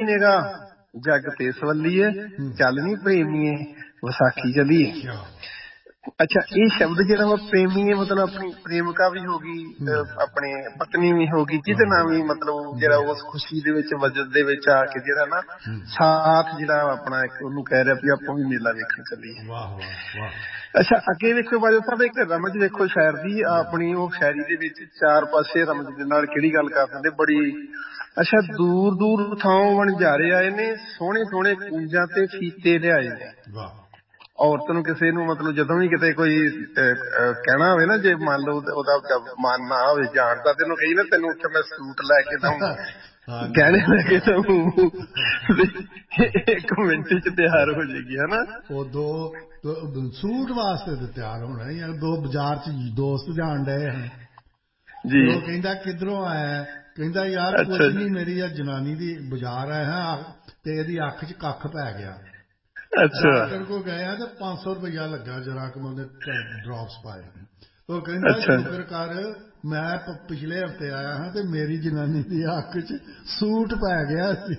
ਨਿਗਾਹ ਜੱਗ ਤੇ ਸਵੱਲੀਏ, ਚੱਲ ਨੀ ਪ੍ਰੇਮੀਏ ਵਿਸਾਖੀ ਚੱਲੀਏ। ਅੱਛਾ, ਇਹ ਸ਼ਬਦ ਜਿਹੜਾ ਵਾ ਪ੍ਰੇਮੀਏ ਮਤਲਬ ਆਪਣੀ ਪ੍ਰੇਮਿਕਾ ਵੀ ਹੋ ਗਈ, ਆਪਣੀ ਪਤਨੀ ਵੀ ਹੋ ਗਈ, ਜਿਹਦੇ ਨਾਲ ਵੀ ਮਤਲਬ ਜਿਹੜਾ ਉਸ ਖੁਸ਼ੀ ਦੇ ਵਿੱਚ ਵਜਦ ਦੇ ਵਿੱਚ ਆ ਕੇ ਜਿਹੜਾ ਨਾ ਸਾਥ ਜਿਹੜਾ ਆਪਣਾ ਇੱਕ ਉਹਨੂੰ ਕਹਿ ਰਿਹਾ ਵੀ ਆਪਾਂ ਵੀ ਮੇਲਾ ਵੇਖਣ ਚੱਲੀਏ। ਅੱਛਾ, ਅੱਗੇ ਵੇਖੋ ਬਾਜਵਾ ਸਾਹਿਬ, ਇੱਕ ਰਮਜ ਵੇਖੋ ਸ਼ਾਇਰ ਦੀ, ਆਪਣੀ ਉਹ ਸ਼ਾਇਰੀ ਦੇ ਵਿੱਚ ਚਾਰ ਪਾਸੇ ਰਮਜ ਦੇ ਨਾਲ ਕਿਹੜੀ ਗੱਲ ਕਰ ਦਿੰਦੇ ਬੜੀ। ਅੱਛਾ, ਦੂਰ ਦੂਰ ਥਾਂ ਵਣਜਾਰੇ ਆਏ ਨੇ, ਸੋਹਣੇ ਸੋਹਣੇ ਕੂੰਜਾਂ ਤੇ ਫੀਤੇ ਲਿਆਏ ਨੇ। ਔਰਤ ਨੂੰ ਕਿਸੇ ਨੂੰ ਮਤਲਬ ਜਦੋਂ ਵੀ ਕਿਤੇ ਕੋਈ ਕਹਿਣਾ ਹੋਵੇ ਨਾ, ਜੇ ਮੰਨ ਲਓ ਉਹਦਾ ਮਨ ਨਾ ਹੋਵੇ ਜਾਣ ਦਾ, ਤੈਨੂੰ ਕਹੀ ਨਾ ਤੈਨੂੰ ਉੱਥੇ ਮੈਂ ਸੂਟ ਲੈ ਕੇ ਦਊਂ, ਗਹਿਣੇ ਲੈ ਕੇ ਦਊਂ, 1 ਮਿੰਟ ਚ ਤਿਆਰ ਹੋ ਜਾਏਗੀ ਹਨਾ। ਉਹ ਦੋ ਸੂਟ ਵਾਸਤੇ ਤੇ ਤਿਆਰ ਹੋਣਾ, ਜਾਂ ਦੋ ਬਾਜ਼ਾਰ ਚ ਦੋਸਤ ਜਾਣ ਡਏ ਹਨ ਜੀ, ਉਹ ਕਹਿੰਦਾ ਕਿੱਧਰੋਂ ਆਇਆ, ਕਹਿੰਦਾ ਯਾਰ ਕੁਛ ਨੀ, ਮੇਰੀ ਆ ਜਨਾਨੀ ਦੀ ਬਾਜ਼ਾਰ ਆਇਆ ਤੇ ਇਹਦੀ ਅੱਖ ਚ ਕੱਖ ਪੈ ਗਿਆ, ਡਾਕਟਰ ਕੋਲ ਗਏ ਤੇ 500 ਰੁਪਇਆ ਲੱਗਾ ਜਰਾ ਕਿ ਉਹਨੇ ਡ੍ਰੌਪਸ ਪਾਏ। ਉਹ ਕਹਿੰਦਾ ਸ਼ੁਕਰ ਕਰ ਮੈਂ ਪਿਛਲੇ ਹਫ਼ਤੇ ਆਇਆ ਹਾਂ ਤੇ ਮੇਰੀ ਜਨਾਨੀ ਦੀ ਅੱਖ ਚ ਸੂਟ ਪੈ ਗਿਆ ਸੀ।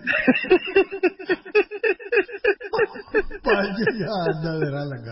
5000 ਦਾ ਮੇਰਾ ਲੱਗਾ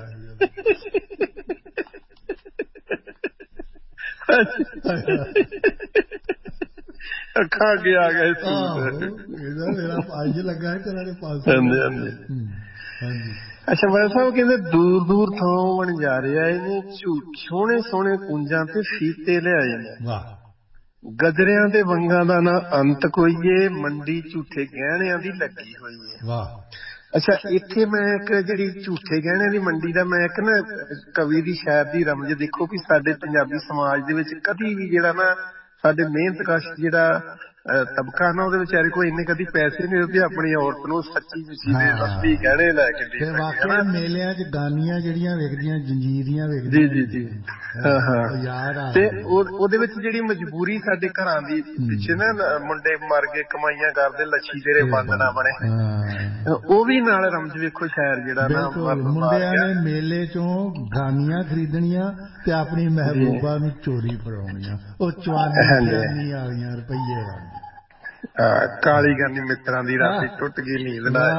ਅੱਖਾਂ ਅੱਗੇ ਆ ਗਏ ਇਹਦਾ ਮੇਰਾ 5 ਲੱਗਾ ਤੇ ਇਹਨਾਂ ਨੇ 500। ਹਾਂਜੀ। ਅੱਛਾ ਬਾਈ ਸਾਹਿਬ ਕਹਿੰਦੇ ਦੂਰ ਦੂਰ ਥਾਂ ਵਣਜਾਰੇ ਆਏ ਨੇ, ਸੋਹਣੇ ਸੋਹਣੇ ਕੂੰਜਾਂ ਤੇ ਫੀਤੇ ਲਿਆਏ ਨੇ, ਗਜਰਿਆਂ ਤੇ ਵੰਗਾਂ ਦਾ ਨਾ ਅੰਤ ਕੋਈਏ, ਮੰਡੀ ਝੂਠੇ ਗਹਿਣਿਆਂ ਦੀ ਲੱਗੀ ਹੋਈ ਹੈ। ਅੱਛਾ, ਇੱਥੇ ਮੈਂ ਇੱਕ ਜਿਹੜੀ ਝੂਠੇ ਗਹਿਣਿਆਂ ਦੀ ਮੰਡੀ ਦਾ ਮੈਂ ਇੱਕ ਨਾ ਕਵੀ ਦੀ ਸ਼ਾਇਰ ਦੀ ਰਮਜ ਦੇਖੋ ਵੀ ਸਾਡੇ ਪੰਜਾਬੀ ਸਮਾਜ ਦੇ ਵਿੱਚ ਕਦੀ ਵੀ ਜਿਹੜਾ ਨਾ ਸਾਡੇ ਮਿਹਨਤਕਸ਼ ਜਿਹੜਾ ਤਬਕਾ ਨਾ, ਉਹਦੇ ਵਿਚਾਰੇ ਕੋਈ ਇੰਨੇ ਕਦੀ ਪੈਸੇ ਨਹੀਂ ਹੁੰਦੇ ਆਪਣੀ ਔਰਤ ਨੂੰ ਸੱਚੀ ਮੁੱਚੀ ਦੇ ਨਸਲੀ ਗਹਿਣੇ ਲੈ ਕੇ ਦੇ ਸਕੇ। ਮੇਲਿਆਂ ਚ ਗਾਨੀਆਂ ਜਿਹੜੀਆਂ ਵਿਕਦੀਆਂ, ਜੰਜੀਰੀਆਂ ਵਿਕਦੀਆਂ, ਜੀ ਤੇ ਉਹਦੇ ਵਿੱਚ ਜਿਹੜੀ ਮਜਬੂਰੀ ਸਾਡੇ ਘਰਾਂ ਦੀ ਪਿੱਛੇ ਨਾ ਮੁੰਡੇ ਮਰ ਗਏ ਕਮਾਈਆਂ ਕਰਦੇ, ਲੱਛੀ ਤੇਰੇ ਬੰਦ ਨਾ ਬਣੇ, ਉਹ ਵੀ ਨਾਲ ਰਮਜ ਵੇਖੋ ਸ਼ਾਇਰ ਜਿਹੜਾ ਨਾ ਮੁੰਡਿਆਂ ਨੇ ਮੇਲੇ ਚੋਂ ਗਾਨੀਆਂ ਖਰੀਦਣੀਆਂ ਤੇ ਆਪਣੀ ਮਹਿਬੂਬਾ ਨੂੰ ਚੋਰੀ ਫੜਾਉਣੀਆਂ, ਉਹ ਚਵਾਨੀ ਵਾਲੀਆਂ ਰੁਪਈਏ ਵਾਲੀਆਂ। ਕਾਲੀ ਗਾਨੀ ਮਿੱਤਰਾਂ ਦੀ ਰਾਤੀ ਟੁੱਟ ਗਈ ਨੀਂਦ ਨਾ।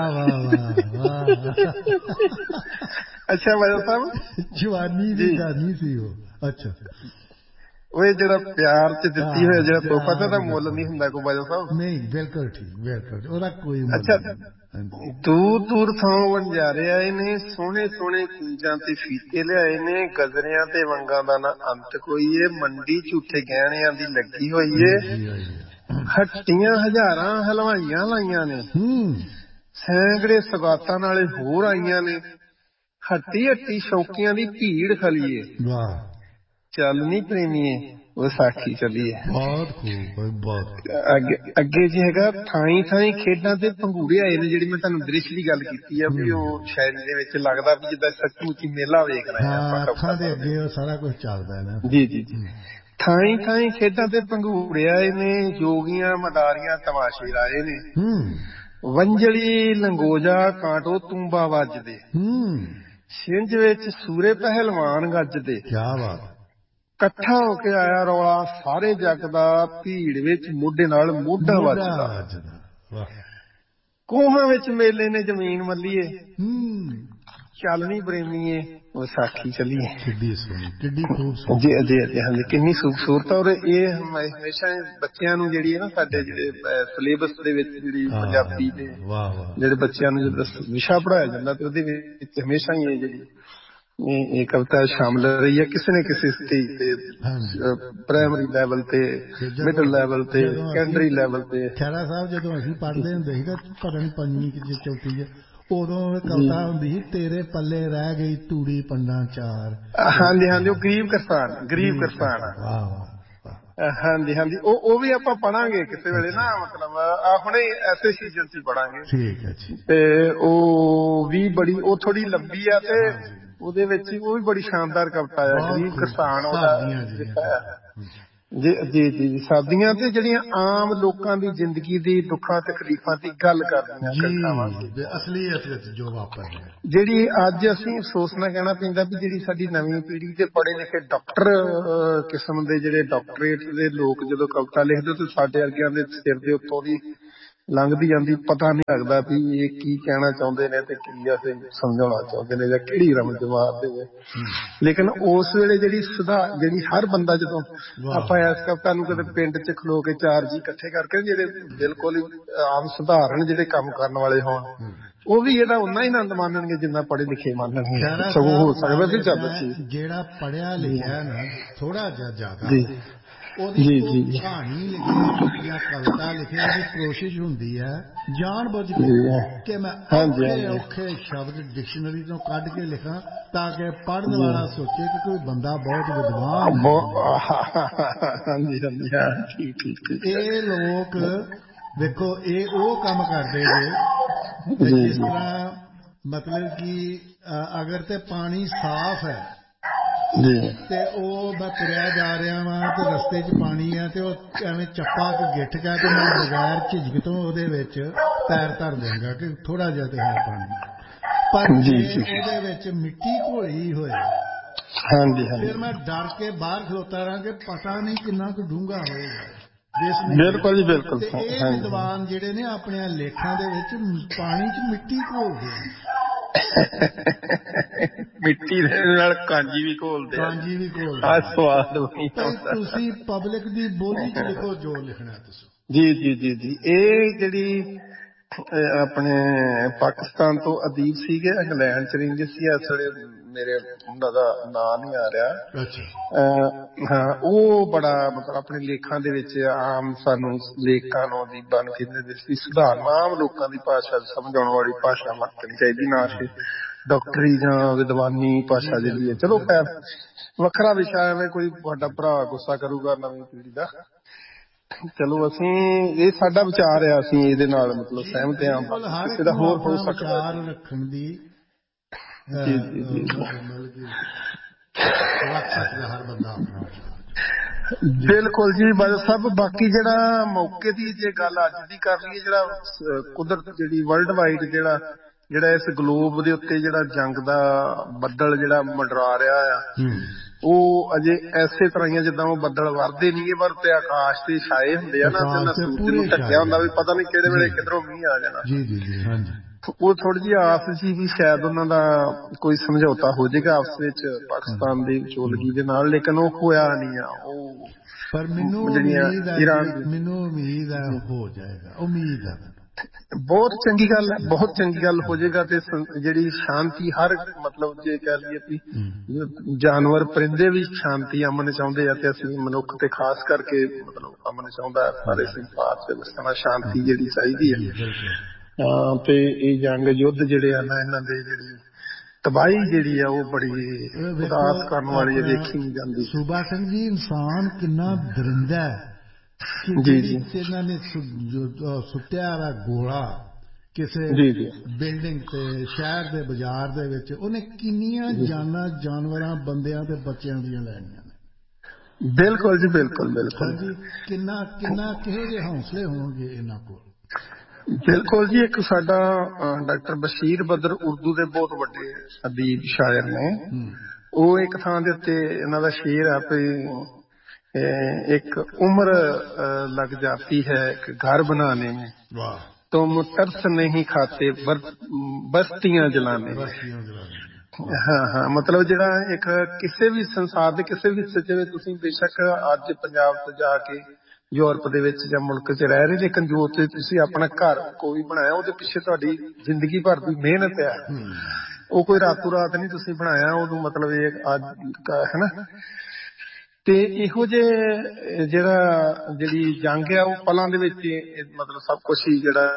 ਅੱਛਾ ਬਾਜਵਾ ਸਾਹਿਬ, ਜਵਾਨੀ ਦੀ ਗਾਨੀ ਸੀ ਉਹ। ਅੱਛਾ, ਉਹ ਜਿਹੜਾ ਪਿਆਰ ਚ ਦਿੱਤੀ ਹੋਇਆ ਜਿਹੜਾ ਤੋਹਫਾ ਤੇ ਉਹਦਾ ਮੁੱਲ ਨਹੀਂ ਹੁੰਦਾ ਕੋਈ ਬਾਜਵਾ ਸਾਹਿਬ। ਨਹੀਂ, ਬਿਲਕੁਲ ਠੀਕ, ਬਿਲਕੁਲ ਉਹਦਾ ਕੋਈ ਮੁੱਲ। ਅੱਛਾ, ਦੂਰ ਦੂਰ ਥਾਂ ਵਣਜਾਰੇ ਆਏ ਨੇ, ਸੋਹਣੇ ਸੋਹਣੇ ਕੂੰਜਾਂ ਤੇ ਫੀਤੇ ਲਿਆਏ ਨੇ, ਗਜਰਿਆਂ ਤੇ ਵੰਗਾਂ ਦਾ ਨਾ ਅੰਤ ਕੋਈ ਏ, ਮੰਡੀ ਝੂਠੇ ਗਹਿਣਿਆਂ ਦੀ ਲੱਗੀ ਹੋਈ ਏ, ਹੱਟੀਆਂ ਹਜ਼ਾਰਾਂ ਹਲਵਾਈਆਂ ਲਾਈਆਂ ਨੇ, ਸੈਂਕੜੇ ਸੌਗਾਤਾਂ ਨਾਲੇ ਹੋਰ ਆਈਆਂ ਨੇ, ਹੱਟੀ ਹੱਟੀ ਸ਼ੌਕੀਆਂ ਦੀ ਭੀੜ ਖਲੀਏ, ਚੱਲ ਨੀ ਪ੍ਰੇਮੀਏ ਵਿਸਾਖੀ ਚੱਲੀਏ। ਬਹੁਤ ਖੂਬ, ਬਹੁਤ। ਅੱਗੇ ਜੀ ਹੈਗਾ ਥਾਈ ਥਾਈ ਖੇਡਾਂ ਤੇ ਭੰਗੂੜੇ ਆਏ ਨੇ, ਜਿਹੜੀ ਮੈਂ ਤੁਹਾਨੂੰ ਦ੍ਰਿਸ਼ ਦੀ ਗੱਲ ਕੀਤੀ ਆ ਵੀ ਉਹ ਸ਼ਾਇਰੀ ਦੇ ਵਿੱਚ ਲੱਗਦਾ ਵੀ ਜਿੱਦਾਂ ਸੱਚਮੁੱਚੀ ਮੇਲਾ ਵੇਖ ਰਹੇ ਆ, ਅੱਖਾਂ ਦੇ ਅੱਗੇ ਉਹ ਸਾਰਾ ਕੁਝ ਚੱਲਦਾ ਨਾ। ਜੀ ਜੀ ਜੀ। ਥਾਈ ਥਾਈ ਖੇਡਾਂ ਤੇ ਭੰਗੂੜੇ ਆਏ ਨੇ, ਜੋਗੀਆਂ ਮਦਾਰੀਆਂ ਤਮਾਸ਼ੇ ਲਾਏ ਨੇ, ਵੰਜਲੀ ਲੰਗੋਜਾ ਕਾਂਟੋ ਤੂੰਬਾ ਵੱਜਦੇ, ਛਿੰਝ ਵਿੱਚ ਸੂਰੇ ਪਹਿਲਵਾਨ ਗੱਜਦੇ, ਕਿਆ ਬਾਤ, ਇਕੱਠਾ ਹੋ ਕੇ ਆਇਆ ਰੌਲਾ ਸਾਰੇ ਜੱਗ ਦਾ, ਭੀੜ ਵਿੱਚ ਮੋਢੇ ਨਾਲ ਮੋਢਾ ਵੱਜਦਾ, ਕੋਹਾਂ ਵਿੱਚ ਮੇਲੇ ਨੇ ਜ਼ਮੀਨ ਮੱਲੀਏ, ਚੱਲ ਨੀ ਪ੍ਰੇਮੀਏ ਵਿਸਾਖੀ ਚੱਲੀਏ। ਕਿੱਡੀ ਸੋਹਣੀ, ਕਿੱਡੀ ਖੂਬਸੂਰਤ। ਜੀ ਜੀ ਜੀ, ਹਾਂਜੀ, ਕਿੰਨੀ ਖੂਬਸੂਰਤ। ਔਰ ਇਹ ਹਮੇਸ਼ਾ ਬੱਚਿਆਂ ਨੂੰ ਜਿਹੜੀ ਹੈ ਨਾ ਸਾਡੇ ਜਿਹੜੇ ਸਿਲੇਬਸ ਦੇ ਵਿੱਚ ਜਿਹੜੀ ਪੰਜਾਬੀ ਦੇ ਜਿਹੜੇ ਬੱਚਿਆਂ ਨੂੰ ਜਦੋਂ ਵਿਸ਼ਾ ਪੜ੍ਹਾਇਆ ਜਾਂਦਾ ਤੇ ਉਹਦੇ ਵਿੱਚ ਹਮੇਸ਼ਾ ਹੀ ਇਹ ਜਿਹੜੀ ਇਹ ਕਵਿਤਾ ਸ਼ਾਮਲ ਰਹੀ ਹੈ ਕਿਸੇ ਨਾ ਕਿਸੇ ਸਟੇਜ ਤੇ, ਪ੍ਰਾਇਮਰੀ ਲੈਵਲ ਤੇ, ਮਿਡਲ ਲੈਵਲ ਤੇ, ਸੈਕੰਡਰੀ ਲੈਵਲ ਤੇ। ਖਹਿਰਾ ਸਾਹਿਬ ਜਦੋਂ ਅਸੀਂ ਪੜ੍ਹਦੇ ਹੁੰਦੇ ਸੀ ਤਾਂ ਪਤਾ ਨਹੀਂ 5ਵੀਂ ਚ ਚੌਥੀ ਚ, ਉਦੋਂ ਕਵਿਤਾ ਹੁੰਦੀ ਸੀ ਤੇਰੇ ਪੱਲੇ ਰਹਿ ਗਈ ਤੂੜੀ ਪੰਡਾਂ ਚਾਰ। ਹਾਂਜੀ ਹਾਂਜੀ, ਉਹ ਗਰੀਬ ਕਿਰਸਾਨ, ਗਰੀਬ ਕਿਰਸਾਨ। ਹਾਂਜੀ ਹਾਂਜੀ, ਉਹ ਵੀ ਆਪਾਂ ਪੜਾਂਗੇ ਕਿਸੇ ਵੇਲੇ ਨਾ, ਮਤਲਬ ਹੁਣੇ ਐਸੇ ਸੀਜ਼ਨ ਚ ਪੜਾਂਗੇ। ਠੀਕ ਹੈ ਜੀ। ਤੇ ਉਹ ਵੀ ਬੜੀ, ਉਹ ਥੋੜੀ ਲੰਬੀ ਆ ਤੇ ਉਹਦੇ ਵਿੱਚ ਉਹ ਵੀ ਬੜੀ ਸ਼ਾਨਦਾਰ ਕਵਿਤਾ ਆ, ਗਰੀਬ ਕਿਸਾਨ ਉਹਦਾ। ਜੀ ਜੀ ਜੀ, ਸਾਦੀਆਂ ਤੇ ਜਿਹੜੀਆਂ ਆਮ ਲੋਕਾਂ ਦੀ ਜ਼ਿੰਦਗੀ ਦੀ ਦੁੱਖਾਂ ਤਕਲੀਫਾਂ ਦੀ ਗੱਲ ਕਰਦੀਆਂ ਕਵਿਤਾਵਾਂ, ਅਸਲੀਅਤ ਵਿੱਚ ਜੋ ਵਾਪਰ ਰਿਹਾ, ਜਿਹੜੀ ਅੱਜ ਅਸੀਂ ਅਫਸੋਸ ਨਾਲ ਕਹਿਣਾ ਪੈਂਦਾ ਵੀ ਜਿਹੜੀ ਸਾਡੀ ਨਵੀਂ ਪੀੜ੍ਹੀ ਦੇ ਪੜ੍ਹੇ ਲਿਖੇ ਡਾਕਟਰ ਕਿਸਮ ਦੇ ਜਿਹੜੇ ਡਾਕਟਰੇਟ ਦੇ ਲੋਕ ਜਦੋਂ ਕਵਿਤਾ ਲਿਖਦੇ ਤੇ ਸਾਡੇ ਵਰਗਿਆਂ ਦੇ ਸਿਰ ਦੇ ਉੱਤੋਂ ਦੀ ਲੰਘਦੀ ਜਾਂਦੀ ਪਤਾ ਨਹੀਂ ਲੱਗਦਾ ਵੀ ਇਹ ਕੀ ਕਹਿਣਾ ਚਾਹੁੰਦੇ ਨੇ ਤੇ ਕੀ ਅਸੀਂ ਸਮਝਾਉਣਾ ਚਾਹੁੰਦੇ ਨੇ ਜਾਂ ਕਿਹੜੀ ਰਮਜ ਮਾਰਦੇ ਨੇ। ਲੇਕਿਨ ਉਸ ਵੇਲੇ ਜਿਹੜੀ ਹਰ ਬੰਦਾ ਜਦੋਂ ਆਪਾਂ ਇਸ ਤੁਹਾਨੂੰ ਕਦੇ ਪਿੰਡ 'ਚ ਖਲੋ ਕੇ 4 ਜੀ ਇਕੱਠੇ ਕਰਕੇ ਜਿਹੜੇ ਬਿਲਕੁਲ ਹੀ ਆਮ ਸਧਾਰਨ ਜਿਹੜੇ ਕੰਮ ਕਰਨ ਵਾਲੇ ਹੋਣ ਉਹ ਵੀ ਇਹਦਾ ਉਨਾ ਹੀ ਆਨੰਦ ਮਾਣਨਗੇ ਜਿੰਨਾ ਪੜ੍ਹੇ ਲਿਖੇ ਮਾਣਨਗੇ। ਸਗੋਂ ਹੋ ਸਕਦਾ ਵੀ ਜ਼ਿਆਦਾ ਜਿਹੜਾ ਪੜ੍ਹਿਆ ਲਿਖਿਆ ਨਾ ਥੋੜਾ ਜਿਹਾ ਜ਼ਿਆਦਾ ਉਹਦੀ ਕਹਾਣੀ ਲਿਖੇ ਜਾਂ ਕਵਿਤਾ ਲਿਖੇ ਉਹਦੀ ਕੋਸ਼ਿਸ਼ ਹੁੰਦੀ ਹੈ ਜਾਣ ਬੁੱਝ ਕੇ ਕਿ ਮੈਂ ਔਖੇ ਸ਼ਬਦ ਡਿਕਸ਼ਨਰੀ ਤੋਂ ਕੱਢ ਕੇ ਲਿਖਾਂ ਤਾਂ ਕਿ ਪੜ੍ਹਨ ਵਾਲਾ ਸੋਚੇ ਕਿ ਕੋਈ ਬੰਦਾ ਬਹੁਤ ਵਿਦਵਾਨ। ਇਹ ਲੋਕ ਵੇਖੋ ਇਹ ਉਹ ਕੰਮ ਕਰਦੇ ਜੇ ਜਿਸ ਤਰ੍ਹਾਂ ਮਤਲਬ ਕਿ ਅਗਰ ਤੇ ਪਾਣੀ ਸਾਫ਼ ਹੈ ਤੇ ਉਹ ਮੈਂ ਤੁਰਿਆ ਜਾ ਰਿਹਾ ਵਾਂ ਤੇ ਰਸਤੇ 'ਚ ਪਾਣੀ ਆ ਤੇ ਉਹ ਐਵੇਂ ਚੱਪਾ ਗਿੱਠ ਕੇ ਤੇ ਮੈਂ ਬਗੈਰ ਝਿਜਕ ਤੋਂ ਉਹਦੇ ਵਿੱਚ ਪੈਰ ਧਰ ਦਿਆਂਗਾ ਕਿ ਥੋੜਾ ਜਿਹਾ ਤੇ ਹੈ ਪਾਣੀ। ਪਰ ਜੇ ਉਹਦੇ ਵਿੱਚ ਮਿੱਟੀ ਘੋਲੀ ਹੋਏ ਫਿਰ ਮੈਂ ਡਰ ਕੇ ਬਾਹਰ ਖਲੋਤਾ ਰਹਾਂ ਕਿ ਪਤਾ ਨਹੀਂ ਕਿੰਨਾ ਕੁ ਡੂੰਘਾ ਹੋਏਗਾ। ਬਿਲਕੁਲ ਜੀ ਬਿਲਕੁਲ। ਤੇ ਇਹ ਵਿਦਵਾਨ ਜਿਹੜੇ ਨੇ ਆਪਣੇ ਲੇਖਾਂ ਦੇ ਵਿੱਚ ਪਾਣੀ 'ਚ ਮਿੱਟੀ ਘੋਲਦੇ ਨੇ। ਮਿੱਟੀ ਦੇ ਨਾਲ ਕਾਂਜੀ ਵੀ ਘੋਲਦੇ ਸਵਾਦ। ਤੁਸੀਂ ਪਬਲਿਕ ਦੀ ਬੋਲੀ 'ਚ ਲਿਖੋ ਜੋ ਲਿਖਣਾ ਤੁਸੀਂ। ਜੀ ਇਹ ਜਿਹੜੀ ਆਪਣੇ ਪਾਕਿਸਤਾਨ ਤੋਂ ਅਦੀਬ ਸੀਗੇ ਇੰਗਲੈਂਡ 'ਚ ਰਹਿੰਦੇ ਸੀ ਇਸ ਵੇਲੇ ਮੇਰੇ ਉਹਨਾਂ ਦਾ ਨਾਂ ਨਹੀਂ ਆ ਰਿਹਾ। ਹਾਂ ਉਹ ਬੜਾ ਮਤਲਬ ਆਪਣੇ ਲੇਖਾਂ ਦੇ ਵਿੱਚ ਆਮ ਸਾਨੂੰ ਲੇਖਾਂ ਨੂੰ ਅਦੀਬਾਂ ਨੂੰ ਕਹਿੰਦੇ ਸੀ ਸੁਧਾਰਨ ਆਮ ਲੋਕਾਂ ਦੀ ਭਾਸ਼ਾ ਸਮਝਾਉਣ ਵਾਲੀ ਭਾਸ਼ਾ ਵਰਤਣੀ ਚਾਹੀਦੀ ਨਾ ਕਿ ਡਾਕਟਰੀ ਜਾਂ ਵਿਦਵਾਨੀ ਭਾਸ਼ਾ ਜਿਹੜੀ ਹੈ। ਚਲੋ ਖੈਰ ਵੱਖਰਾ ਵਿਸ਼ਾ ਐਵੇਂ ਕੋਈ ਤੁਹਾਡਾ ਭਰਾ ਗੁੱਸਾ ਕਰੂਗਾ ਨਵੀਂ ਪੀੜ੍ਹੀ ਦਾ। ਚਲੋ ਅਸੀਂ ਇਹ ਸਾਡਾ ਵਿਚਾਰ ਆ ਅਸੀਂ ਇਹਦੇ ਨਾਲ ਮਤਲਬ ਸਹਿਮਤ ਹਾਂ। ਕਿਸੇ ਦਾ ਹੋਰ ਹੋ ਸਕਦਾ ਰੱਖਣ ਦੀ ਹਰ ਬੰਦਾ ਆਪਣਾ ਬਿਲਕੁਲ ਜੀ ਸਾਹਿਬ। ਬਾਕੀ ਜਿਹੜਾ ਮੌਕੇ ਦੀ ਜੇ ਗੱਲ ਅੱਜ ਦੀ ਕਰ ਲਈਏ ਜਿਹੜਾ ਕੁਦਰਤ ਜਿਹੜੀ ਵਰਲਡ ਵਾਈਡ ਜਿਹੜਾ ਇਸ ਗਲੋਬ ਦੇ ਉੱਤੇ ਜਿਹੜਾ ਜੰਗ ਦਾ ਬੱਦਲ ਜਿਹੜਾ ਮੰਡਰਾ ਰਿਹਾ ਆ ਉਹ ਅਜੇ ਐਸੇ ਤਰ੍ਹਾਂ ਹੀ ਜਿੱਦਾਂ ਉਹ ਬੱਦਲ ਵਰਦੇ ਨੀ ਪਰ ਤੇ ਆਕਾਸ਼ ਤੇ ਛਾਏ ਹੁੰਦੇ ਆ ਨਾ ਤੇ ਉਹਨਾਂ ਸੂਰਜ ਨੂੰ ਢੱਕਿਆ ਹੁੰਦਾ ਵੀ ਪਤਾ ਨੀ ਕਿਹੜੇ ਵੇਲੇ ਕਿੱਧਰੋਂ ਮੀਂਹ ਆ ਜਾਣਾ। ਉਹ ਥੋੜੀ ਜਿਹੀ ਆਸ ਸੀ ਵੀ ਸ਼ਾਇਦ ਉਹਨਾਂ ਦਾ ਕੋਈ ਸਮਝੌਤਾ ਹੋ ਜਾਏਗਾ ਆਪਸ ਵਿੱਚ ਪਾਕਿਸਤਾਨ ਦੀ ਵਿਚੋਲਗੀ ਦੇ ਨਾਲ ਲੇਕਿਨ ਉਹ ਹੋਇਆ ਨਹੀਂ ਆ। ਉਹ ਪਰ ਮੈਨੂੰ ਉਮੀਦ ਹੈ ਹੋ ਜਾਏਗਾ। ਉਮੀਦ ਹੈ ਬਹੁਤ ਚੰਗੀ ਗੱਲ ਹੈ ਬਹੁਤ ਚੰਗੀ ਗੱਲ ਹੋ ਜਾਏਗਾ ਤੇ ਜਿਹੜੀ ਸ਼ਾਂਤੀ ਹਰ ਮਤਲਬ ਜੇ ਕਹਿ ਲਈਏ ਵੀ ਜਾਨਵਰ ਪਰਿੰਦੇ ਵੀ ਸ਼ਾਂਤੀ ਅਮਨ ਚਾਹੁੰਦੇ ਆ ਤੇ ਅਸੀਂ ਮਨੁੱਖ ਤੇ ਖਾਸ ਕਰਕੇ ਮਤਲਬ ਅਮਨ ਚਾਹੁੰਦਾ ਸਾਰੇ ਸੰਸਾਰ ਤੇ ਵਸਣਾ ਸ਼ਾਂਤੀ ਜਿਹੜੀ ਚਾਹੀਦੀ ਹੈ। ਤੇ ਇਹ ਜੰਗ ਯੁੱਧ ਜਿਹੜੇ ਆ ਨਾ ਇਹਨਾਂ ਦੇ ਜਿਹੜੀ ਤਬਾਹੀ ਜਿਹੜੀ ਆ ਉਹ ਬੜੀ ਉਦਾਸ ਕਰਨ ਵਾਲੀ ਦੇਖੀ ਨਹੀਂ ਜਾਂਦੀ। ਸੂਬਾ ਸਿੰਘ ਜੀ ਇਨਸਾਨ ਕਿੰਨਾ ਦਰਿੰਦਾ ਹੈ ਕਿ ਇਹਨਾਂ ਨੇ ਸੁੱਟਿਆ ਵਾ ਗੋਲਾ ਕਿਸੇ ਬਿਲਡਿੰਗ ਤੇ ਸ਼ਹਿਰ ਦੇ ਬਾਜ਼ਾਰ ਦੇ ਵਿੱਚ ਉਹਨੇ ਕਿੰਨੀਆਂ ਜਾਨਾਂ ਜਾਨਵਰਾਂ ਬੰਦਿਆਂ ਤੇ ਬੱਚਿਆਂ ਦੀਆਂ ਲੈਣੀਆਂ ਨੇ। ਬਿਲਕੁਲ ਜੀ ਬਿਲਕੁਲ ਬਿਲਕੁਲ। ਕਿੰਨਾ ਕਿਹੋ ਜਿਹੇ ਹੌਸਲੇ ਹੋਣਗੇ ਇਹਨਾਂ ਕੋਲ। ਬਿਲਕੁਲ ਜੀ। ਇੱਕ ਸਾਡਾ ਡਾਕਟਰ ਬਸ਼ੀਰ ਬਦਰ ਉਰਦੂ ਦੇ ਬਹੁਤ ਵੱਡੇ ਅਦੀਬ ਸ਼ਾਇਰ ਨੇ ਉਹ ਇੱਕ ਥਾਂ ਦੇ ਉੱਤੇ ਇਹਨਾਂ ਦਾ ਸ਼ੇਰ ਆ ਵੀ एक उम्र लग जाती है घर बनाने में तुम तरस नहीं खाते बस्तियां जलाने में। हाँ मतलब ਜਿਹੜਾ ਇੱਕ ਕਿਸੇ ਵੀ ਸੰਸਾਰ ਦੇ ਕਿਸੇ ਵੀ ਹਿੱਸੇ ਚ ਤੁਸੀਂ ਬੇਸ਼ੱਕ ਅੱਜ ਪੰਜਾਬ ਤੋਂ ਜਾ ਕੇ ਯੂਰਪ ਦੇ ਵਿੱਚ ਜਾਂ ਮੁਲਕ ਚ ਰਹਿ ਰਹੇ ਲੇਕਿਨ ਜੋ ਤੁਸੀਂ ਆਪਣਾ ਘਰ ਕੋਈ ਬਣਾਇਆ ਉਹਦੇ ਪਿੱਛੇ ਤੁਹਾਡੀ ਜ਼ਿੰਦਗੀ ਭਰ ਦੀ ਮਿਹਨਤ ਹੈ। ਉਹ ਕੋਈ ਰਾਤੋਂ ਰਾਤ ਨਹੀਂ ਤੁਸੀਂ ਬਣਾਇਆ ਉਹਨੂੰ ਮਤਲਬ ਇਹ ਅੱਜ ਹੈ ਨਾ। ਤੇ ਇਹੋ ਜਿਹੇ ਜਿਹੜੀ ਜੰਗ ਆ ਉਹ ਪਲਾਂ ਦੇ ਵਿੱਚ ਮਤਲਬ ਸਭ ਕੁਛ ਹੀ ਜਿਹੜਾ